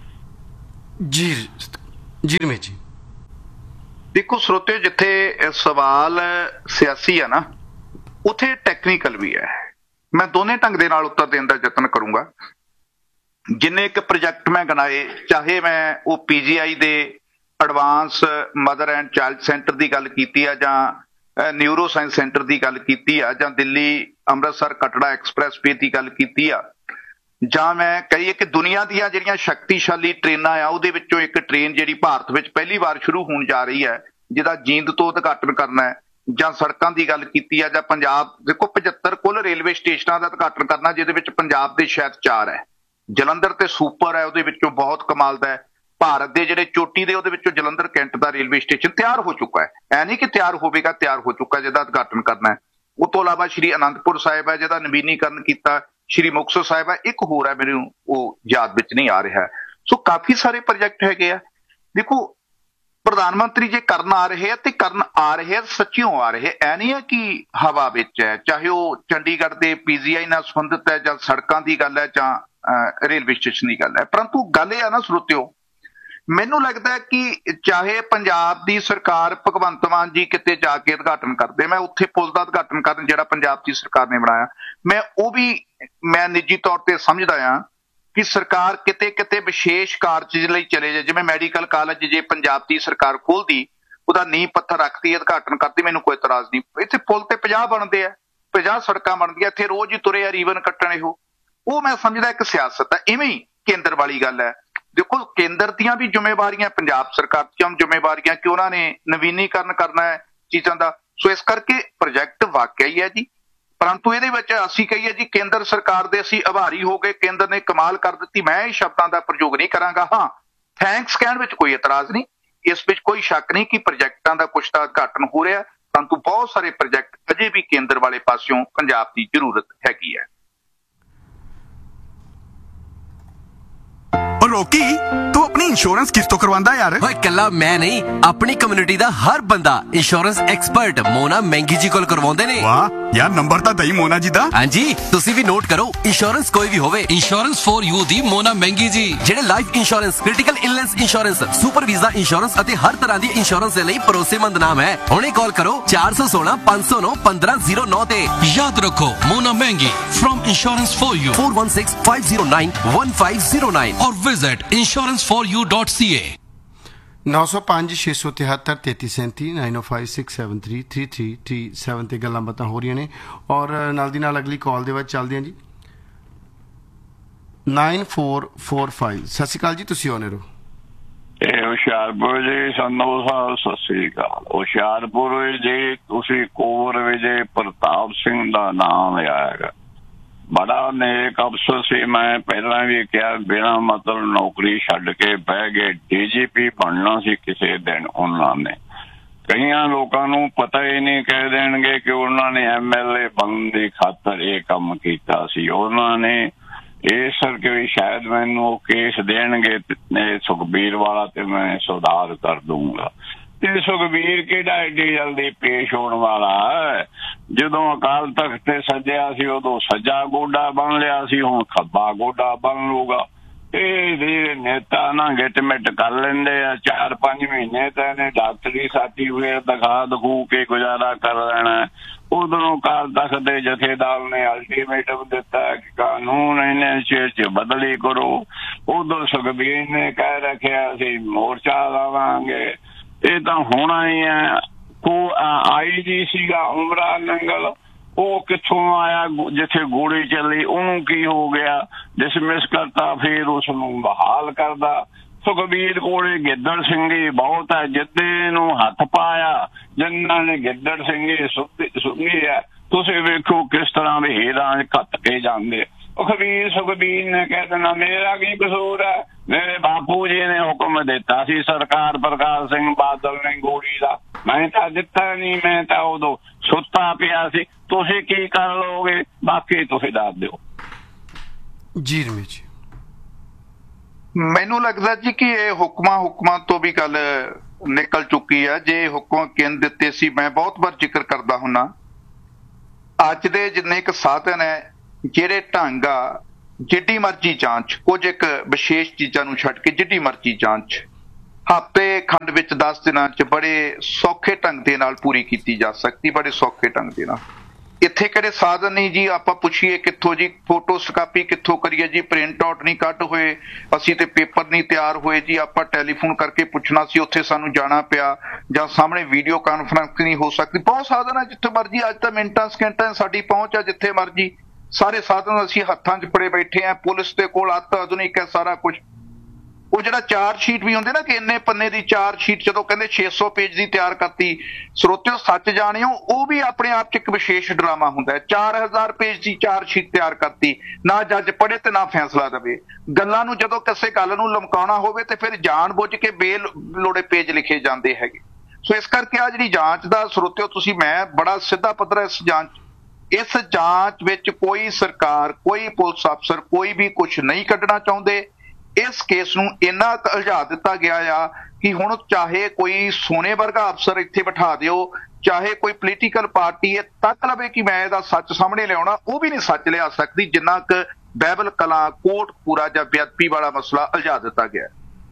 ਜੀ ਜੀ ਰਮੇਸ਼ ਜੀ। ਦੇਖੋ ਸਰੋਤੇ, ਜਿੱਥੇ ਸਵਾਲ ਸਿਆਸੀ ਆ ਨਾ, ਉੱਥੇ ਟੈਕਨੀਕਲ ਵੀ ਹੈ। ਮੈਂ ਦੋਨੇ ਢੰਗ ਦੇ ਨਾਲ ਉੱਤਰ ਦੇਣ ਦਾ ਯਤਨ ਕਰੂੰਗਾ। ਜਿੰਨੇ ਇੱਕ ਪ੍ਰੋਜੈਕਟ ਮੈਂ ਗਿਣਾਏ, ਚਾਹੇ ਮੈਂ ਉਹ PGI ਦੇ advance mother and child centre ਦੀ ਗੱਲ ਕੀਤੀ ਆ, ਜਾਂ ਨਿਊਰੋ ਸਾਇੰਸ ਸੈਂਟਰ ਦੀ ਗੱਲ ਕੀਤੀ ਆ, ਜਾਂ ਦਿੱਲੀ ਅੰਮ੍ਰਿਤਸਰ ਕਟੜਾ ਐਕਸਪ੍ਰੈਸ-ਵੇ ਦੀ ਗੱਲ ਕੀਤੀ ਆ, ਜਾਂ ਮੈਂ ਕਹੀਏ ਕਿ ਦੁਨੀਆ ਦੀਆਂ ਜਿਹੜੀਆਂ ਸ਼ਕਤੀਸ਼ਾਲੀ ਟ੍ਰੇਨਾਂ ਆ ਉਹਦੇ ਵਿੱਚੋਂ ਇੱਕ ਟ੍ਰੇਨ ਜਿਹੜੀ ਭਾਰਤ ਵਿੱਚ ਪਹਿਲੀ ਵਾਰ ਸ਼ੁਰੂ ਹੋਣ ਜਾ ਰਹੀ ਹੈ, ਜਿਹਦਾ ਜੀਂਦ ਤੋਂ ਉਦਘਾਟਨ ਕਰਨਾ ਹੈ, ਜਾਂ ਸੜਕਾਂ ਦੀ ਗੱਲ ਕੀਤੀ ਆ, ਜਾਂ ਪੰਜਾਬ ਦੇਖੋ 75 ਕੁੱਲ ਰੇਲਵੇ ਸਟੇਸ਼ਨਾਂ ਦਾ ਉਦਘਾਟਨ ਕਰਨਾ, ਜਿਹਦੇ ਵਿੱਚ ਪੰਜਾਬ ਦੇ ਸ਼ਾਇਦ 4 ਹੈ। ਜਲੰਧਰ ਤੇ ਸੁਪਰ ਹੈ, ਉਹਦੇ ਵਿੱਚੋਂ ਬਹੁਤ ਕਮਾਲ ਦਾ ਹੈ। ਭਾਰਤ ਦੇ ਜਿਹੜੇ ਚੋਟੀ ਦੇ ਉਹਦੇ ਵਿੱਚੋਂ ਜਲੰਧਰ ਕੈਂਟ ਦਾ ਰੇਲਵੇ ਸਟੇਸ਼ਨ ਤਿਆਰ ਹੋ ਚੁੱਕਾ ਹੈ, ਐ ਨਹੀਂ ਕਿ ਤਿਆਰ ਹੋਵੇਗਾ, ਤਿਆਰ ਹੋ ਚੁੱਕਾ, ਜਿਹਦਾ ਉਦਘਾਟਨ ਕਰਨਾ ਹੈ। ਉਹ ਤੋਂ ਇਲਾਵਾ ਸ਼੍ਰੀ ਅਨੰਦਪੁਰ ਸਾਹਿਬ ਹੈ, ਜਿਹਦਾ ਨਵੀਨੀਕਰਨ ਕੀਤਾ। ਸ਼੍ਰੀ ਮੁਕਤਸਰ ਸਾਹਿਬ ਹੈ, ਇੱਕ ਹੋਰ ਹੈ, ਮੈਨੂੰ ਉਹ ਯਾਦ ਵਿੱਚ ਨਹੀਂ ਆ ਰਿਹਾ। ਸੋ ਕਾਫੀ ਸਾਰੇ ਪ੍ਰੋਜੈਕਟ ਹੈਗੇ ਆ। ਦੇਖੋ ਪ੍ਰਧਾਨ ਮੰਤਰੀ ਜੇ ਕਰਨ ਆ ਰਹੇ ਆ ਤੇ ਕਰਨ ਆ ਰਹੇ ਆ, ਸੱਚਿਓ ਆ ਰਹੇ, ਐ ਨਹੀਂ ਹੈ ਕਿ ਹਵਾ ਵਿੱਚ ਹੈ। ਚਾਹੇ ਉਹ ਚੰਡੀਗੜ੍ਹ ਦੇ PGI ਨਾਲ ਸੰਬੰਧਿਤ ਹੈ, ਜਾਂ ਸੜਕਾਂ ਦੀ ਗੱਲ ਹੈ, ਜਾਂ ਰੇਲਵੇ ਸਟੇਸ਼ਨ ਦੀ ਗੱਲ ਹੈ। ਪਰੰਤੂ ਗੱਲ ਇਹ ਆ ਨਾ ਸਰੋਤਿਓ, ਮੈਨੂੰ ਲੱਗਦਾ ਕਿ ਚਾਹੇ ਪੰਜਾਬ ਦੀ ਸਰਕਾਰ ਭਗਵੰਤ ਮਾਨ ਜੀ ਕਿਤੇ ਜਾ ਕੇ ਉਦਘਾਟਨ ਕਰਦੇ, ਮੈਂ ਉੱਥੇ ਪੁਲ ਦਾ ਉਦਘਾਟਨ ਕਰਨ ਜਿਹੜਾ ਪੰਜਾਬ ਦੀ ਸਰਕਾਰ ਨੇ ਬਣਾਇਆ, ਮੈਂ ਨਿੱਜੀ ਤੌਰ ਤੇ ਸਮਝਦਾ ਹਾਂ ਕਿ ਸਰਕਾਰ ਕਿਤੇ ਕਿਤੇ ਵਿਸ਼ੇਸ਼ ਕਾਰਜ ਲਈ ਚਲੇ ਜਾਏ। ਜਿਵੇਂ ਮੈਡੀਕਲ ਕਾਲਜ ਜੇ ਪੰਜਾਬ ਦੀ ਸਰਕਾਰ ਖੋਲ੍ਹਦੀ, ਉਹਦਾ ਨੀਂਹ ਪੱਥਰ ਰੱਖਦੀ, ਉਦਘਾਟਨ ਕਰਦੀ, ਮੈਨੂੰ ਕੋਈ ਇਤਰਾਜ਼ ਨਹੀਂ। ਇੱਥੇ ਪੁਲ ਤੇ 50 ਬਣਦੇ ਆ, 50 ਸੜਕਾਂ ਬਣਦੀਆਂ, ਇੱਥੇ ਰੋਜ਼ ਹੀ ਤੁਰੇ ਆ ਰੀਵਨ ਕੱਟਣ। ਉਹ ਮੈਂ ਸਮਝਦਾ ਇੱਕ ਸਿਆਸਤ ਹੈ। ਇਵੇਂ ਹੀ ਕੇਂਦਰ ਵਾਲੀ ਗੱਲ ਹੈ। ਦੇਖੋ ਕੇਂਦਰ ਦੀਆਂ ਵੀ ਜ਼ਿੰਮੇਵਾਰੀਆਂ, ਪੰਜਾਬ ਸਰਕਾਰ ਦੀਆਂ ਜ਼ਿੰਮੇਵਾਰੀਆਂ ਕਿ ਉਹਨਾਂ ਨੇ ਨਵੀਨੀਕਰਨ ਕਰਨਾ ਹੈ ਚੀਜ਼ਾਂ ਦਾ। ਸੋ ਇਸ ਕਰਕੇ ਪ੍ਰੋਜੈਕਟ ਵਾਕਿਆ ਹੀ ਹੈ ਜੀ, ਪਰੰਤੂ ਇਹਦੇ ਵਿੱਚ ਅਸੀਂ ਕਹੀਏ ਜੀ ਕੇਂਦਰ ਸਰਕਾਰ ਦੇ ਅਸੀਂ ਆਭਾਰੀ ਹੋ ਗਏ, ਕੇਂਦਰ ਨੇ ਕਮਾਲ ਕਰ ਦਿੱਤੀ, ਮੈਂ ਇਹ ਸ਼ਬਦਾਂ ਦਾ ਪ੍ਰਯੋਗ ਨਹੀਂ ਕਰਾਂਗਾ। ਹਾਂ, ਥੈਂਕਸ ਕਹਿਣ ਵਿੱਚ ਕੋਈ ਇਤਰਾਜ਼ ਨਹੀਂ, ਇਸ ਵਿੱਚ ਕੋਈ ਸ਼ੱਕ ਨਹੀਂ ਕਿ ਪ੍ਰੋਜੈਕਟਾਂ ਦਾ ਕੁਛ ਤਾਂ ਉਦਘਾਟਨ ਹੋ ਰਿਹਾ, ਪਰੰਤੂ ਬਹੁਤ ਸਾਰੇ ਪ੍ਰੋਜੈਕਟ ਅਜੇ ਵੀ ਕੇਂਦਰ ਵਾਲੇ ਪਾਸਿਓਂ ਪੰਜਾਬ ਦੀ ਜ਼ਰੂਰਤ ਹੈਗੀ ਹੈ। ਰੋਕੀ, ਤੂੰ ਆਪਣੀ ਇੰਸ਼ੋਰੈਂਸ ਕਿਸ ਤੋਂ ਕਰਵਾਉਂਦਾ ਯਾਰ? ਓਏ ਕੱਲਾ ਮੈਂ ਨਹੀਂ, ਆਪਣੀ ਕਮਿਊਨਿਟੀ ਦਾ ਹਰ ਬੰਦਾ ਇੰਸ਼ੋਰੈਂਸ ਐਕਸਪਰਟ ਮੋਨਾ ਮਹਿੰਗੀ ਜੀ ਕੋਲ ਕਰਵਾਉਂਦੇ ਨੇ। ਵਾਹ ਯਾਰ, ਨੰਬਰ ਤਾਂ ਦਈ ਮੋਨਾ ਜੀ ਦਾ। ਹਾਂਜੀ, ਤੁਸੀਂ ਵੀ ਨੋਟ ਕਰੋ, ਇੰਸ਼ੋਰੈਂਸ ਕੋਈ ਵੀ ਹੋਵੇ, ਇੰਸ਼ੋਰੈਂਸ ਫॉर ਯੂ ਦੀ ਮੋਨਾ ਮਹਿੰਗੀ ਜੀ। ਜਿਹੜੇ life insurance, critical illness insurance, super visa insurance ਅਤੇ ਹਰ ਤਰ੍ਹਾਂ ਦੀ ਇੰਸ਼ੋਰੈਂਸ ਦੇ ਲਈ ਭਰੋਸੇਮੰਦ ਨਾਮ ਹੈ। ਹੁਣੇ ਕਾਲ ਕਰੋ 416 509 1509 ਤੇ। ਯਾਦ ਰੱਖੋ, ਮੋਨਾ ਮਹਿੰਗੀ from insurance for you 416 509 1509 or visit insuranceforyou.ca। 905 673 3337 9056733337 ਤੇ ਗੱਲਾਂ ਬਾਤਾਂ ਹੋ ਰਹੀਆਂ ਨੇ। ਔਰ ਨਾਲ ਦੀ ਨਾਲ ਅਗਲੀ ਕਾਲ ਦੇ ਵਿੱਚ ਚੱਲਦੇ ਹਾਂ ਜੀ। 9445 ਸਤਿ ਸ਼੍ਰੀ ਅਕਾਲ ਜੀ, ਤੁਸੀਂ ਆਉਣੇ ਰਹੋ। ਇਹ ਹੁਸ਼ਿਆਰਪੁਰ ਜੀ, ਸੰਧੂ ਸਾਹਿਬ ਸਤਿ ਸ੍ਰੀ ਅਕਾਲ। ਹੁਸ਼ਿਆਰਪੁਰ ਜੀ ਤੁਸੀਂ ਕੋਵਰ ਵਿਜੇ ਪ੍ਰਤਾਪ ਸਿੰਘ ਦਾ ਨਾਮ ਲਿਆ ਹੈਗਾ, ਬੜਾ ਨੇਕ ਅਫਸਰ ਸੀ। ਮੈਂ ਪਹਿਲਾਂ ਵੀ ਕਿਹਾ, ਬਿਨਾਂ ਮਤਲਬ ਨੌਕਰੀ ਛੱਡ ਕੇ ਬਹਿ ਗਏ, DGP ਬਣਨਾ ਸੀ ਕਿਸੇ ਦਿਨ ਉਹਨਾਂ ਨੇ। ਕਈਆਂ ਲੋਕਾਂ ਨੂੰ ਪਤਾ ਹੀ ਨਹੀਂ, ਕਹਿ ਦੇਣਗੇ ਕਿ ਉਹਨਾਂ ਨੇ MLA ਬਣਨ ਦੀ ਖਾਤਰ ਇਹ ਕੰਮ ਕੀਤਾ ਸੀ। ਉਹਨਾਂ ਨੇ ਇਸ ਕਰਕੇ ਵੀ ਸ਼ਾਇਦ ਮੈਨੂੰ ਉਹ ਕੇਸ ਦੇਣਗੇ ਸੁਖਬੀਰ ਵਾਲਾ, ਤੇ ਮੈਂ ਸੁਧਾਰ ਕਰ ਦੂੰਗਾ। ਤੇ ਸੁਖਬੀਰ ਕਿਹੜਾ ਏਡੀ ਜਲਦੀ ਪੇਸ਼ ਹੋਣ ਵਾਲਾ? ਜਦੋਂ ਅਕਾਲ ਤਖਤ ਤੇ ਸੱਜਿਆ ਸੀ ਉਦੋਂ ਸੱਜਾ ਗੋਡਾ ਬਣ ਲਿਆ ਸੀ, ਹੁਣ ਖੱਬਾ ਗੋਡਾ ਬਣ ਲੂਗਾ। ਇਹ ਨੇਤਾ ਨਾ ਗਿੱਟ ਮਿੱਟ ਕਰ ਲੈਂਦੇ ਆ, 4-5 ਮਹੀਨੇ ਤਾਂ ਇਹਨੇ ਡਾਕਟਰੀ ਸਰਟੀਫਿਕੇਟ ਦਿਖੂ ਕੇ ਗੁਜ਼ਾਰਾ ਕਰ ਲੈਣਾ। ਉਧਰੋਂ ਅਕਾਲ ਤਖਤ ਦੇ ਜਥੇਦਾਰ ਨੇ ਅਲਟੀਮੇਟਮ ਦਿੱਤਾ ਕਿ ਕਾਨੂੰਨ ਇਹਨੇ ਚ ਬਦਲੀ ਕਰੋ। ਉਧਰ ਸੁਖਬੀਰ ਨੇ ਕਹਿ ਰੱਖਿਆ ਅਸੀਂ ਮੋਰਚਾ ਲਾਵਾਂਗੇ। ਇਹ ਤਾਂ ਹੋਣਾ ਹੀ ਹੈ। ਆਈ ਜੀ ਸੀਗਾ ਉਮਰਾ ਨੰਗਲ, ਉਹ ਕਿੱਥੋਂ ਆਇਆ ਜਿੱਥੇ ਗੋਲੀ ਚੱਲੀ, ਉਹਨੂੰ ਕੀ ਹੋ ਗਿਆ, ਡਿਸਮਿਸ ਕਰਤਾ, ਫਿਰ ਉਸ ਨੂੰ ਬਹਾਲ ਕਰਦਾ। ਸੁਖਬੀਰ ਕੋਲੇ ਗਿੱਦੜ ਸਿੰਘੀ ਬਹੁਤ ਹੈ, ਜਿੱਦੇ ਨੂੰ ਹੱਥ ਪਾਇਆ ਜਿਨ੍ਹਾਂ ਨੇ ਗਿੱਦੜ ਸਿੰਘੀ ਸੁਣੀ ਹੈ, ਤੁਸੀਂ ਵੇਖੋ ਕਿਸ ਤਰ੍ਹਾਂ ਦੇ ਹੀਰਾਂ ਘੱਟ ਕੇ ਜਾਂਦੇ। ਸੁਖਬੀਰ ਨੇ ਕਹਿ ਦੇਣਾ ਮੇਰਾ ਕੀ ਕਸੂਰ ਹੈ, ਮੇਰੇ ਬਾਪੂ ਜੀ ਨੇ ਹੁਕਮ ਦਿੱਤਾ ਸੀ ਸਰਕਾਰ ਪ੍ਰਕਾਸ਼ ਸਿੰਘ ਬਾਦਲ ਨੇ ਗੋਲੀ ਦਾ, ਮੈਂ ਤਾਂ ਦਿੱਤਾ ਨਹੀਂ, ਮੈਂ ਤਾਂ ਉਦੋਂ ਸੁੱਤਾ ਪਿਆ ਸੀ, ਤੁਸੀਂ ਕੀ ਕਰ ਲਓਗੇ, ਬਾਕੀ ਤੁਸੀਂ ਦੱਸ ਦਿਓ। ਜੀ ਰਮੇਸ਼, ਮੈਨੂੰ ਲੱਗਦਾ ਜੀ ਕਿ ਇਹ ਹੁਕਮਾਂ ਤੋਂ ਵੀ ਗੱਲ ਨਿਕਲ ਚੁੱਕੀ ਹੈ। ਜੇ ਹੁਕਮ ਕਿਨ ਦਿੱਤੇ ਸੀ, ਮੈਂ ਬਹੁਤ ਵਾਰ ਜ਼ਿਕਰ ਕਰਦਾ ਹੁੰਨਾ, ਅੱਜ ਦੇ ਜਿੰਨੇ ਕੁ ਸਾਧਨ ਹੈ, ਜਿਹੜੇ ਢੰਗ ਆ, ਜਿੱਡੀ ਮਰਜ਼ੀ ਜਾਂਚ, ਕੁਝ ਇੱਕ ਵਿਸ਼ੇਸ਼ ਚੀਜ਼ਾਂ ਨੂੰ ਛੱਡ ਕੇ ਜਿੱਡੀ ਮਰਜ਼ੀ ਜਾਂਚ ਹਫ਼ਤੇ ਖੰਡ ਵਿੱਚ 10 ਦਿਨਾਂ 'ਚ ਬੜੇ ਸੌਖੇ ਢੰਗ ਦੇ ਨਾਲ ਪੂਰੀ ਕੀਤੀ ਜਾ ਸਕਦੀ, ਬੜੇ ਸੌਖੇ ਢੰਗ ਦੇ ਨਾਲ। ਇੱਥੇ ਕਿਹੜੇ ਸਾਧਨ ਨਹੀਂ ਜੀ, ਆਪਾਂ ਪੁੱਛੀਏ ਕਿੱਥੋਂ ਜੀ, ਫੋਟੋਸਕਾਪੀ ਕਿੱਥੋਂ ਕਰੀਏ ਜੀ, ਪ੍ਰਿੰਟ ਆਊਟ ਨਹੀਂ ਕੱਢ ਹੋਏ ਅਸੀਂ ਤੇ ਪੇਪਰ ਨਹੀਂ ਤਿਆਰ ਹੋਏ ਜੀ, ਆਪਾਂ ਟੈਲੀਫੋਨ ਕਰਕੇ ਪੁੱਛਣਾ ਸੀ, ਉੱਥੇ ਸਾਨੂੰ ਜਾਣਾ ਪਿਆ, ਜਾਂ ਸਾਹਮਣੇ ਵੀਡੀਓ ਕਾਨਫਰੰਸ ਨਹੀਂ ਹੋ ਸਕਦੀ। ਬਹੁਤ ਸਾਧਨ ਹੈ ਜਿੱਥੇ ਮਰਜ਼ੀ, ਅੱਜ ਤਾਂ ਮਿੰਟਾਂ ਸਕਿੰਟਾਂ ਸਾਡੀ ਪਹੁੰਚ ਆ ਜਿੱਥੇ ਮਰਜ਼ੀ, ਸਾਰੇ ਸਾਧਨ ਅਸੀਂ ਹੱਥਾਂ 'ਚ ਫੜੇ ਬੈਠੇ ਆ, ਪੁਲਿਸ ਦੇ ਕੋਲ ਅੱਤ ਆਧੁਨਿਕ ਹੈ ਸਾਰਾ ਕੁਝ। ਉਹ ਜਿਹੜਾ ਚਾਰਜ ਸ਼ੀਟ ਵੀ ਹੁੰਦੇ ਨਾ ਕਿ ਇੰਨੇ ਪੰਨੇ ਦੀ ਚਾਰਜ ਸ਼ੀਟ, ਜਦੋਂ ਕਹਿੰਦੇ 600 ਪੇਜ ਦੀ ਤਿਆਰ ਕਰਤੀ, ਸਰੋਤਿਓ ਸੱਚ ਜਾਣਿਓ ਉਹ ਵੀ ਆਪਣੇ ਆਪ 'ਚ ਇੱਕ ਵਿਸ਼ੇਸ਼ ਡਰਾਮਾ ਹੁੰਦਾ ਹੈ। 4000 ਪੇਜ ਦੀ ਚਾਰਜ ਸ਼ੀਟ ਤਿਆਰ ਕਰਤੀ, ਨਾ ਜੱਜ ਪੜ੍ਹੇ ਤੇ ਨਾ ਫੈਸਲਾ ਦੇਵੇ। ਗੱਲਾਂ ਨੂੰ ਜਦੋਂ ਕਿਸੇ ਗੱਲ ਨੂੰ ਲਮਕਾਉਣਾ ਹੋਵੇ ਤੇ ਫਿਰ ਜਾਣ ਬੁੱਝ ਕੇ ਬੇਲੋੜੇ ਪੇਜ ਲਿਖੇ ਜਾਂਦੇ ਹੈਗੇ। ਸੋ ਇਸ ਕਰਕੇ ਆ ਜਿਹੜੀ ਜਾਂਚ ਦਾ ਸਰੋਤਿਓ, ਤੁਸੀਂ ਮੈਂ ਬੜਾ ਸਿੱਧਾ ਪੱਧਰ ਇਸ ਜਾਂਚ ਵਿੱਚ ਕੋਈ ਸਰਕਾਰ, ਕੋਈ ਪੁਲਿਸ ਅਫਸਰ, ਕੋਈ ਵੀ ਕੁਝ ਨਹੀਂ ਕੱਢਣਾ ਚਾਹੁੰਦੇ। ਇਸ ਕੇਸ ਨੂੰ ਇੰਨਾ ਉਲਝਾ ਦਿੱਤਾ ਗਿਆ ਆ ਕਿ ਹੁਣ ਚਾਹੇ ਕੋਈ ਸੋਨੇ ਵਰਗਾ ਅਫਸਰ ਇੱਥੇ ਬਿਠਾ ਦਿਓ, ਚਾਹੇ ਕੋਈ ਪੋਲੀਟੀਕਲ ਪਾਰਟੀ ਇਹ ਤੱਕ ਲਵੇ ਕਿ ਮੈਂ ਇਹਦਾ ਸੱਚ ਸਾਹਮਣੇ ਲਿਆਉਣਾ, ਉਹ ਵੀ ਨਹੀਂ ਸੱਚ ਲਿਆ ਸਕਦੀ, ਜਿੰਨਾ ਕੁ ਬਾਈਬਲ ਕਲਾਂ ਕੋਟਪੂਰਾ ਜਾਂ ਬੇਅਦਬੀ ਵਾਲਾ ਮਸਲਾ ਉਲਝਾ ਦਿੱਤਾ ਗਿਆ।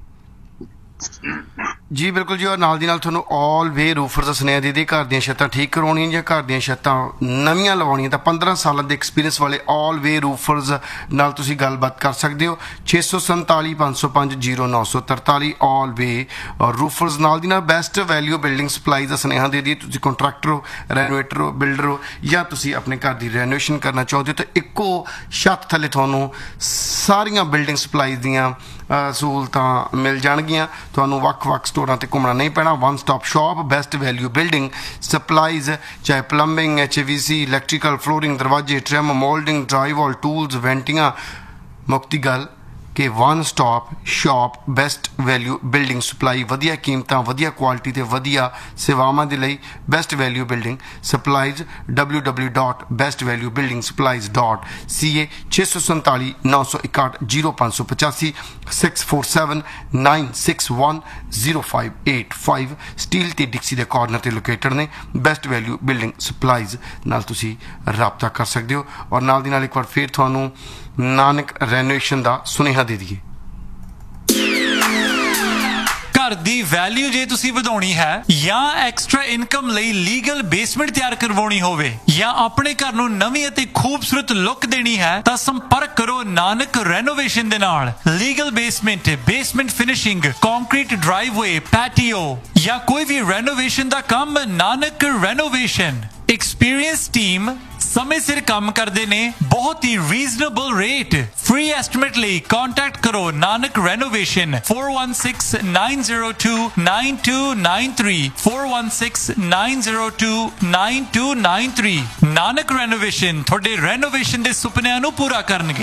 ਜੀ ਬਿਲਕੁਲ ਜੀ, ਔਰ ਨਾਲ ਦੀ ਨਾਲ ਤੁਹਾਨੂੰ ਆਲ ਵੇ ਰੂਫਰਸ ਦਾ ਸੁਨੇਹਾ ਦੇ ਘਰ ਦੀਆਂ ਛੱਤਾਂ ਠੀਕ ਕਰਵਾਉਣੀਆਂ ਜਾਂ ਘਰ ਦੀਆਂ ਛੱਤਾਂ ਨਵੀਆਂ ਲਵਾਉਣੀਆਂ ਤਾਂ 15 ਸਾਲਾਂ ਦੇ ਐਕਸਪੀਰੀਅੰਸ ਵਾਲੇ ਆਲ ਵੇ ਰੂਫਰਸ ਨਾਲ ਤੁਸੀਂ ਗੱਲਬਾਤ ਕਰ ਸਕਦੇ ਹੋ। 647 505 0943 ਆਲ ਵੇ ਰੂਫਰਸ। ਨਾਲ ਦੀ ਨਾਲ ਬੈਸਟ ਵੈਲਿਊ ਬਿਲਡਿੰਗ ਸਪਲਾਈਜ਼ ਦਾ ਸੁਨੇਹਾ ਦੇ ਦਈਏ, ਤੁਸੀਂ ਕੰਟਰੈਕਟਰ ਹੋ, ਰੈਨੋਵੇਟਰ ਹੋ, ਬਿਲਡਰ ਹੋ, ਜਾਂ ਤੁਸੀਂ ਆਪਣੇ ਘਰ ਦੀ ਰੈਨੋਵੇਸ਼ਨ ਕਰਨਾ ਚਾਹੁੰਦੇ ਹੋ ਤਾਂ ਇੱਕੋ ਛੱਤ ਥੱਲੇ ਤੁਹਾਨੂੰ ਸਾਰੀਆਂ ਬਿਲਡਿੰਗ ਸਪਲਾਈਜ਼ ਦੀਆਂ ਸਹੂਲਤਾਂ ਮਿਲ ਜਾਣਗੀਆਂ। ਤੁਹਾਨੂੰ ਵੱਖ-ਵੱਖ ਸਟੋਰਾਂ ਤੇ ਘੁੰਮਣਾ ਨਹੀਂ ਪੈਣਾ। One stop shop, best value building supplies, ਚਾਹੇ ਪਲੰਬਿੰਗ, HVAC, ਇਲੈਕਟ੍ਰੀਕਲ, ਫਲੋਰਿੰਗ, ਦਰਵਾਜ਼ੇ, ਟ੍ਰਿਮ, ਮੋਲਡਿੰਗ, ਡਰਾਈਵਲ, ਟੂਲਸ, ਵੈਂਟੀਆਂ। ਮੁੱਕਤੀ ਗੱਲ ਕਿ one stop shop, best value building supply, ਵਧੀਆ ਕੀਮਤਾਂ, ਵਧੀਆ ਕੁਆਲਿਟੀ ਤੇ ਵਧੀਆ ਸੇਵਾਵਾਂ ਦੇ ਲਈ best value building supplies, www.bestvaluebuildingsupplies.ca। 647 961 0585 647 961 0585। Steel ਤੇ ਡਿਕਸੀ ਦੇ ਕਾਰਨਰ ਤੇ ਲੋਕੇਟਡ ਨੇ ਬੈਸਟ ਵੈਲਿਊ ਬਿਲਡਿੰਗ ਸਪਲਾਈਜ਼, ਨਾਲ ਤੁਸੀਂ ਰਾਬਤਾ ਕਰ ਸਕਦੇ ਹੋ। ਔਰ ਨਾਲ ਦੀ ਨਾਲ ਇੱਕ ਵਾਰ ਫਿਰ ਤੁਹਾਨੂੰ ਨਾਨਕ ਰੈਨੋਵੇਸ਼ਨ ਦਾ ਸੁਨੇਹਾ ਦੇ ਦਈਏ। ਘਰ ਦੀ ਵੈਲਿਊ ਜੇ ਤੁਸੀਂ ਵਧਾਉਣੀ ਹੈ ਜਾਂ ਐਕਸਟਰਾ ਇਨਕਮ ਲਈ ਲੀਗਲ ਬੇਸਮੈਂਟ ਤਿਆਰ ਕਰਵਾਉਣੀ ਹੋਵੇ ਜਾਂ ਆਪਣੇ ਘਰ ਨੂੰ ਨਵੀਂ ਅਤੇ ਖੂਬਸੂਰਤ ਲੁੱਕ ਦੇਣੀ ਹੈ ਤਾਂ ਸੰਪਰਕ ਕਰੋ ਨਾਨਕ ਰੈਨੋਵੇਸ਼ਨ ਦੇ ਨਾਲ। Legal basement finishing, concrete ਡਰਾਈਵਵੇ, patio ਜਾਂ ਕੋਈ ਵੀ ਰੈਨੋਵੇਸ਼ਨ ਦਾ ਕੰਮ, ਨਾਨਕ ਰੈਨੋਵੇਸ਼ਨ। ਐਕਸਪੀਰੀਅੰਸ ਟੀਮ ਸਮੇਂ ਸਿਰ ਕੰਮ ਕਰਦੇ ਨੇ, ਬਹੁਤ ਹੀ ਰੀਜ਼ਨੇਬਲ ਰੇਟ। ਫ੍ਰੀ ਐਸਟੀਮੇਟ ਲਈ ਕੰਟੈਕਟ ਕਰੋ ਨਾਨਕ ਰੈਨੋਵੇਸ਼ਨ 4169029293 4169029293। ਨਾਨਕ ਰੈਨੋਵੇਸ਼ਨ ਤੁਹਾਡੇ ਰੈਨੋਵੇਸ਼ਨ ਦੇ ਸੁਪਨਿਆਂ ਨੂੰ ਪੂਰਾ ਕਰਨਗੇ।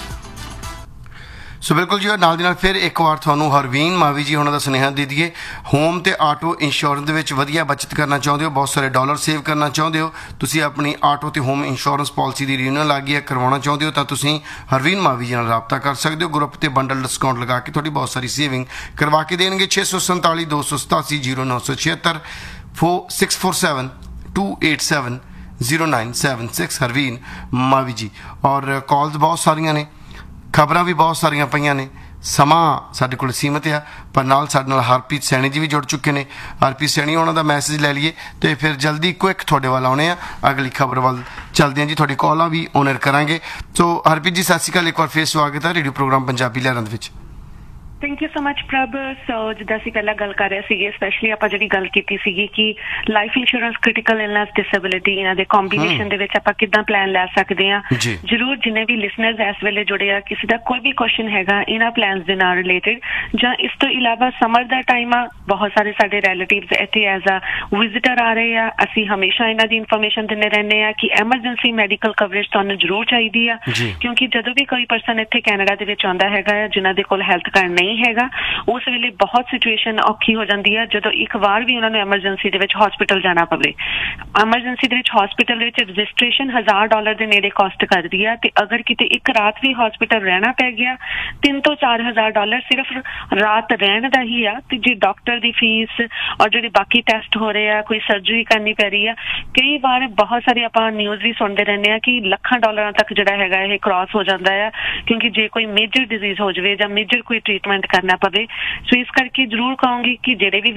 ਸੋ ਬਿਲਕੁਲ ਜੀ, ਨਾਲ ਦੀ ਨਾਲ ਫਿਰ ਇੱਕ ਵਾਰ ਤੁਹਾਨੂੰ ਹਰਵੀਨ ਮਾਵੀ ਜੀ ਉਹਨਾਂ ਦਾ ਸੁਨੇਹਾ ਦੇ ਦਈਏ। ਹੋਮ ਤੇ ਆਟੋ ਇੰਸ਼ੋਰੈਂਸ ਦੇ ਵਿੱਚ ਵਧੀਆ ਬਚਤ ਕਰਨਾ ਚਾਹੁੰਦੇ ਹੋ, ਬਹੁਤ ਸਾਰੇ ਡਾਲਰ ਸੇਵ ਕਰਨਾ ਚਾਹੁੰਦੇ ਹੋ, ਤੁਸੀਂ ਆਪਣੀ ਆਟੋ ਤੇ ਹੋਮ ਇੰਸ਼ੋਰੈਂਸ ਪਾਲਿਸੀ ਦੀ ਰੀਨਿਊਅਲ ਆ ਗਈ ਹੈ, ਕਰਵਾਉਣਾ ਚਾਹੁੰਦੇ ਹੋ ਤਾਂ ਤੁਸੀਂ ਹਰਵੀਨ ਮਾਵੀ ਜੀ ਨਾਲ ਰਾਬਤਾ ਕਰ ਸਕਦੇ ਹੋ। ਗਰੁੱਪ ਤੇ ਬੰਡਲ ਡਿਸਕਾਊਂਟ ਲਗਾ ਕੇ ਤੁਹਾਡੀ ਬਹੁਤ ਸਾਰੀ ਸੇਵਿੰਗ ਕਰਵਾ ਕੇ ਦੇਣਗੇ। 647 287 0976 647 287 0976 ਹਰਵੀਨ ਮਾਵੀ ਜੀ। ਔਰ ਕਾਲਸ ਬਹੁਤ ਸਾਰੀਆਂ ਨੇ, ਖਬਰਾਂ ਵੀ ਬਹੁਤ ਸਾਰੀਆਂ ਪਈਆਂ ਨੇ, ਸਮਾਂ ਸਾਡੇ ਕੋਲ ਸੀਮਤ ਆ, ਪਰ ਨਾਲ ਸਾਡੇ ਨਾਲ ਹਰਪ੍ਰੀਤ ਸੈਣੀ ਜੀ ਵੀ ਜੁੜ ਚੁੱਕੇ ਨੇ। ਹਰਪ੍ਰੀਤ ਸੈਣੀ ਉਹਨਾਂ ਦਾ ਮੈਸੇਜ ਲੈ ਲਈਏ ਤੇ ਫਿਰ ਜਲਦੀ ਕੁਇਕ ਤੁਹਾਡੇ ਵੱਲ ਆਉਣੇ ਆ, ਅਗਲੀ ਖਬਰ ਵੱਲ ਚੱਲਦੇ ਹਾਂ ਜੀ। ਤੁਹਾਡੀ ਕਾਲਾਂ ਵੀ ਓਨਰ ਕਰਾਂਗੇ। ਸੋ ਹਰਪ੍ਰੀਤ ਜੀ ਸਤਿ ਸ਼੍ਰੀ ਅਕਾਲ, ਇੱਕ ਵਾਰ ਫੇਰ ਸਵਾਗਤ ਹੈ ਰੇਡੀਓ ਪ੍ਰੋਗਰਾਮ ਪੰਜਾਬੀ ਲਹਿਰਾਂ ਦੇ ਵਿੱਚ। ਥੈਂਕ ਯੂ ਸੋ ਮਚ ਪ੍ਰਭ। ਸੋ ਜਿੱਦਾਂ ਅਸੀਂ ਪਹਿਲਾਂ ਗੱਲ ਕਰ ਰਹੇ ਸੀਗੇ, ਸਪੈਸ਼ਲੀ ਆਪਾਂ ਜਿਹੜੀ ਗੱਲ ਕੀਤੀ ਸੀਗੀ ਕਿ life insurance, critical illness, disability, ਇਹਨਾਂ ਦੇ ਕੰਬੀਨੇਸ਼ਨ ਦੇ ਵਿੱਚ ਆਪਾਂ ਕਿੱਦਾਂ ਪਲਾਨ ਲੈ ਸਕਦੇ ਹਾਂ। ਜ਼ਰੂਰ ਜਿੰਨੇ ਵੀ ਲਿਸਨਰਸ ਇਸ ਵੇਲੇ ਜੁੜੇ ਆ, ਕਿਸੇ ਦਾ ਕੋਈ ਵੀ ਕੁਐਸਚਨ ਹੈਗਾ ਇਹਨਾਂ ਪਲਾਨਸ ਦੇ ਨਾਲ ਰਿਲੇਟਡ, ਜਾਂ ਇਸ ਤੋਂ ਇਲਾਵਾ ਸਮਰ ਦਾ ਟਾਈਮ ਆ, ਬਹੁਤ ਸਾਰੇ ਸਾਡੇ ਰਿਲੇਟਿਵਸ ਇੱਥੇ ਐਜ਼ ਅ ਵਿਜ਼ਿਟਰ ਆ ਰਹੇ ਆ। ਅਸੀਂ ਹਮੇਸ਼ਾ ਇਹਨਾਂ ਦੀ ਇਨਫੋਰਮੇਸ਼ਨ ਦਿੰਦੇ ਰਹਿੰਦੇ ਆ ਕਿ ਐਮਰਜੈਂਸੀ ਮੈਡੀਕਲ ਕਵਰੇਜ ਤੁਹਾਨੂੰ ਜ਼ਰੂਰ ਚਾਹੀਦੀ ਆ, ਕਿਉਂਕਿ ਜਦੋਂ ਵੀ ਕੋਈ ਪਰਸਨ ਇੱਥੇ ਕੈਨੇਡਾ ਦੇ ਵਿੱਚ ਆਉਂਦਾ ਹੈਗਾ ਜਿਨ੍ਹਾਂ ਦੇ ਕੋਲ ਹੈਲਥ ਕਾਰਡ ਨਹੀਂ ਹੈਗਾ, ਉਸ ਵੇਲੇ ਬਹੁਤ ਸਿਚੁਏਸ਼ਨ ਔਖੀ ਹੋ ਜਾਂਦੀ ਹੈ ਜਦੋਂ ਇੱਕ ਵਾਰ ਵੀ ਉਹਨਾਂ ਨੂੰ ਐਮਰਜੈਂਸੀ ਦੇ ਵਿੱਚ ਹਸਪੀਟਲ ਜਾਣਾ ਪਵੇ। ਐਮਰਜੈਂਸੀ ਦੇ ਵਿੱਚ ਹਸਪੀਟਲ ਦੇ ਵਿੱਚ ਰਜਿਸਟ੍ਰੇਸ਼ਨ $1000 ਦੇ ਨੇੜੇ ਕਾਸਟ ਕਰਦੀ ਆ, ਤੇ ਅਗਰ ਕਿਤੇ ਇੱਕ ਰਾਤ ਵੀ ਹਸਪੀਟਲ ਰਹਿਣਾ ਪੈ ਗਿਆ, $3,000 ਤੋਂ $4,000 ਸਿਰਫ ਰਾਤ ਰਹਿਣ ਦਾ ਹੀ ਆ। ਤੇ ਜੇ ਡਾਕਟਰ ਦੀ ਫੀਸ ਔਰ ਜਿਹੜੇ ਬਾਕੀ ਟੈਸਟ ਹੋ ਰਹੇ ਆ, ਕੋਈ ਸਰਜਰੀ ਕਰਨੀ ਪੈ ਰਹੀ ਆ, ਕਈ ਵਾਰ ਬਹੁਤ ਸਾਰੇ ਆਪਾਂ ਨਿਊਜ਼ ਵੀ ਸੁਣਦੇ ਰਹਿੰਦੇ ਆ ਕਿ ਲੱਖਾਂ ਡਾਲਰਾਂ ਤੱਕ ਜਿਹੜਾ ਹੈਗਾ ਇਹ ਕ੍ਰਾਸ ਹੋ ਜਾਂਦਾ ਆ, ਕਿਉਂਕਿ ਜੇ ਕੋਈ ਮੇਜਰ ਡਿਜ਼ੀਜ਼ ਹੋ ਜਾਵੇ ਜਾਂ ਮੇਜਰ ਕੋਈ ਟ੍ਰੀਟਮੈਂਟ ਕਰਨਾ ਪਵੇ। ਸੋ ਇਸ ਕਰਕੇ ਜ਼ਰੂਰ ਕਹਾਂਗੀ ਕਿ ਜਿਹੜੇ ਵੀ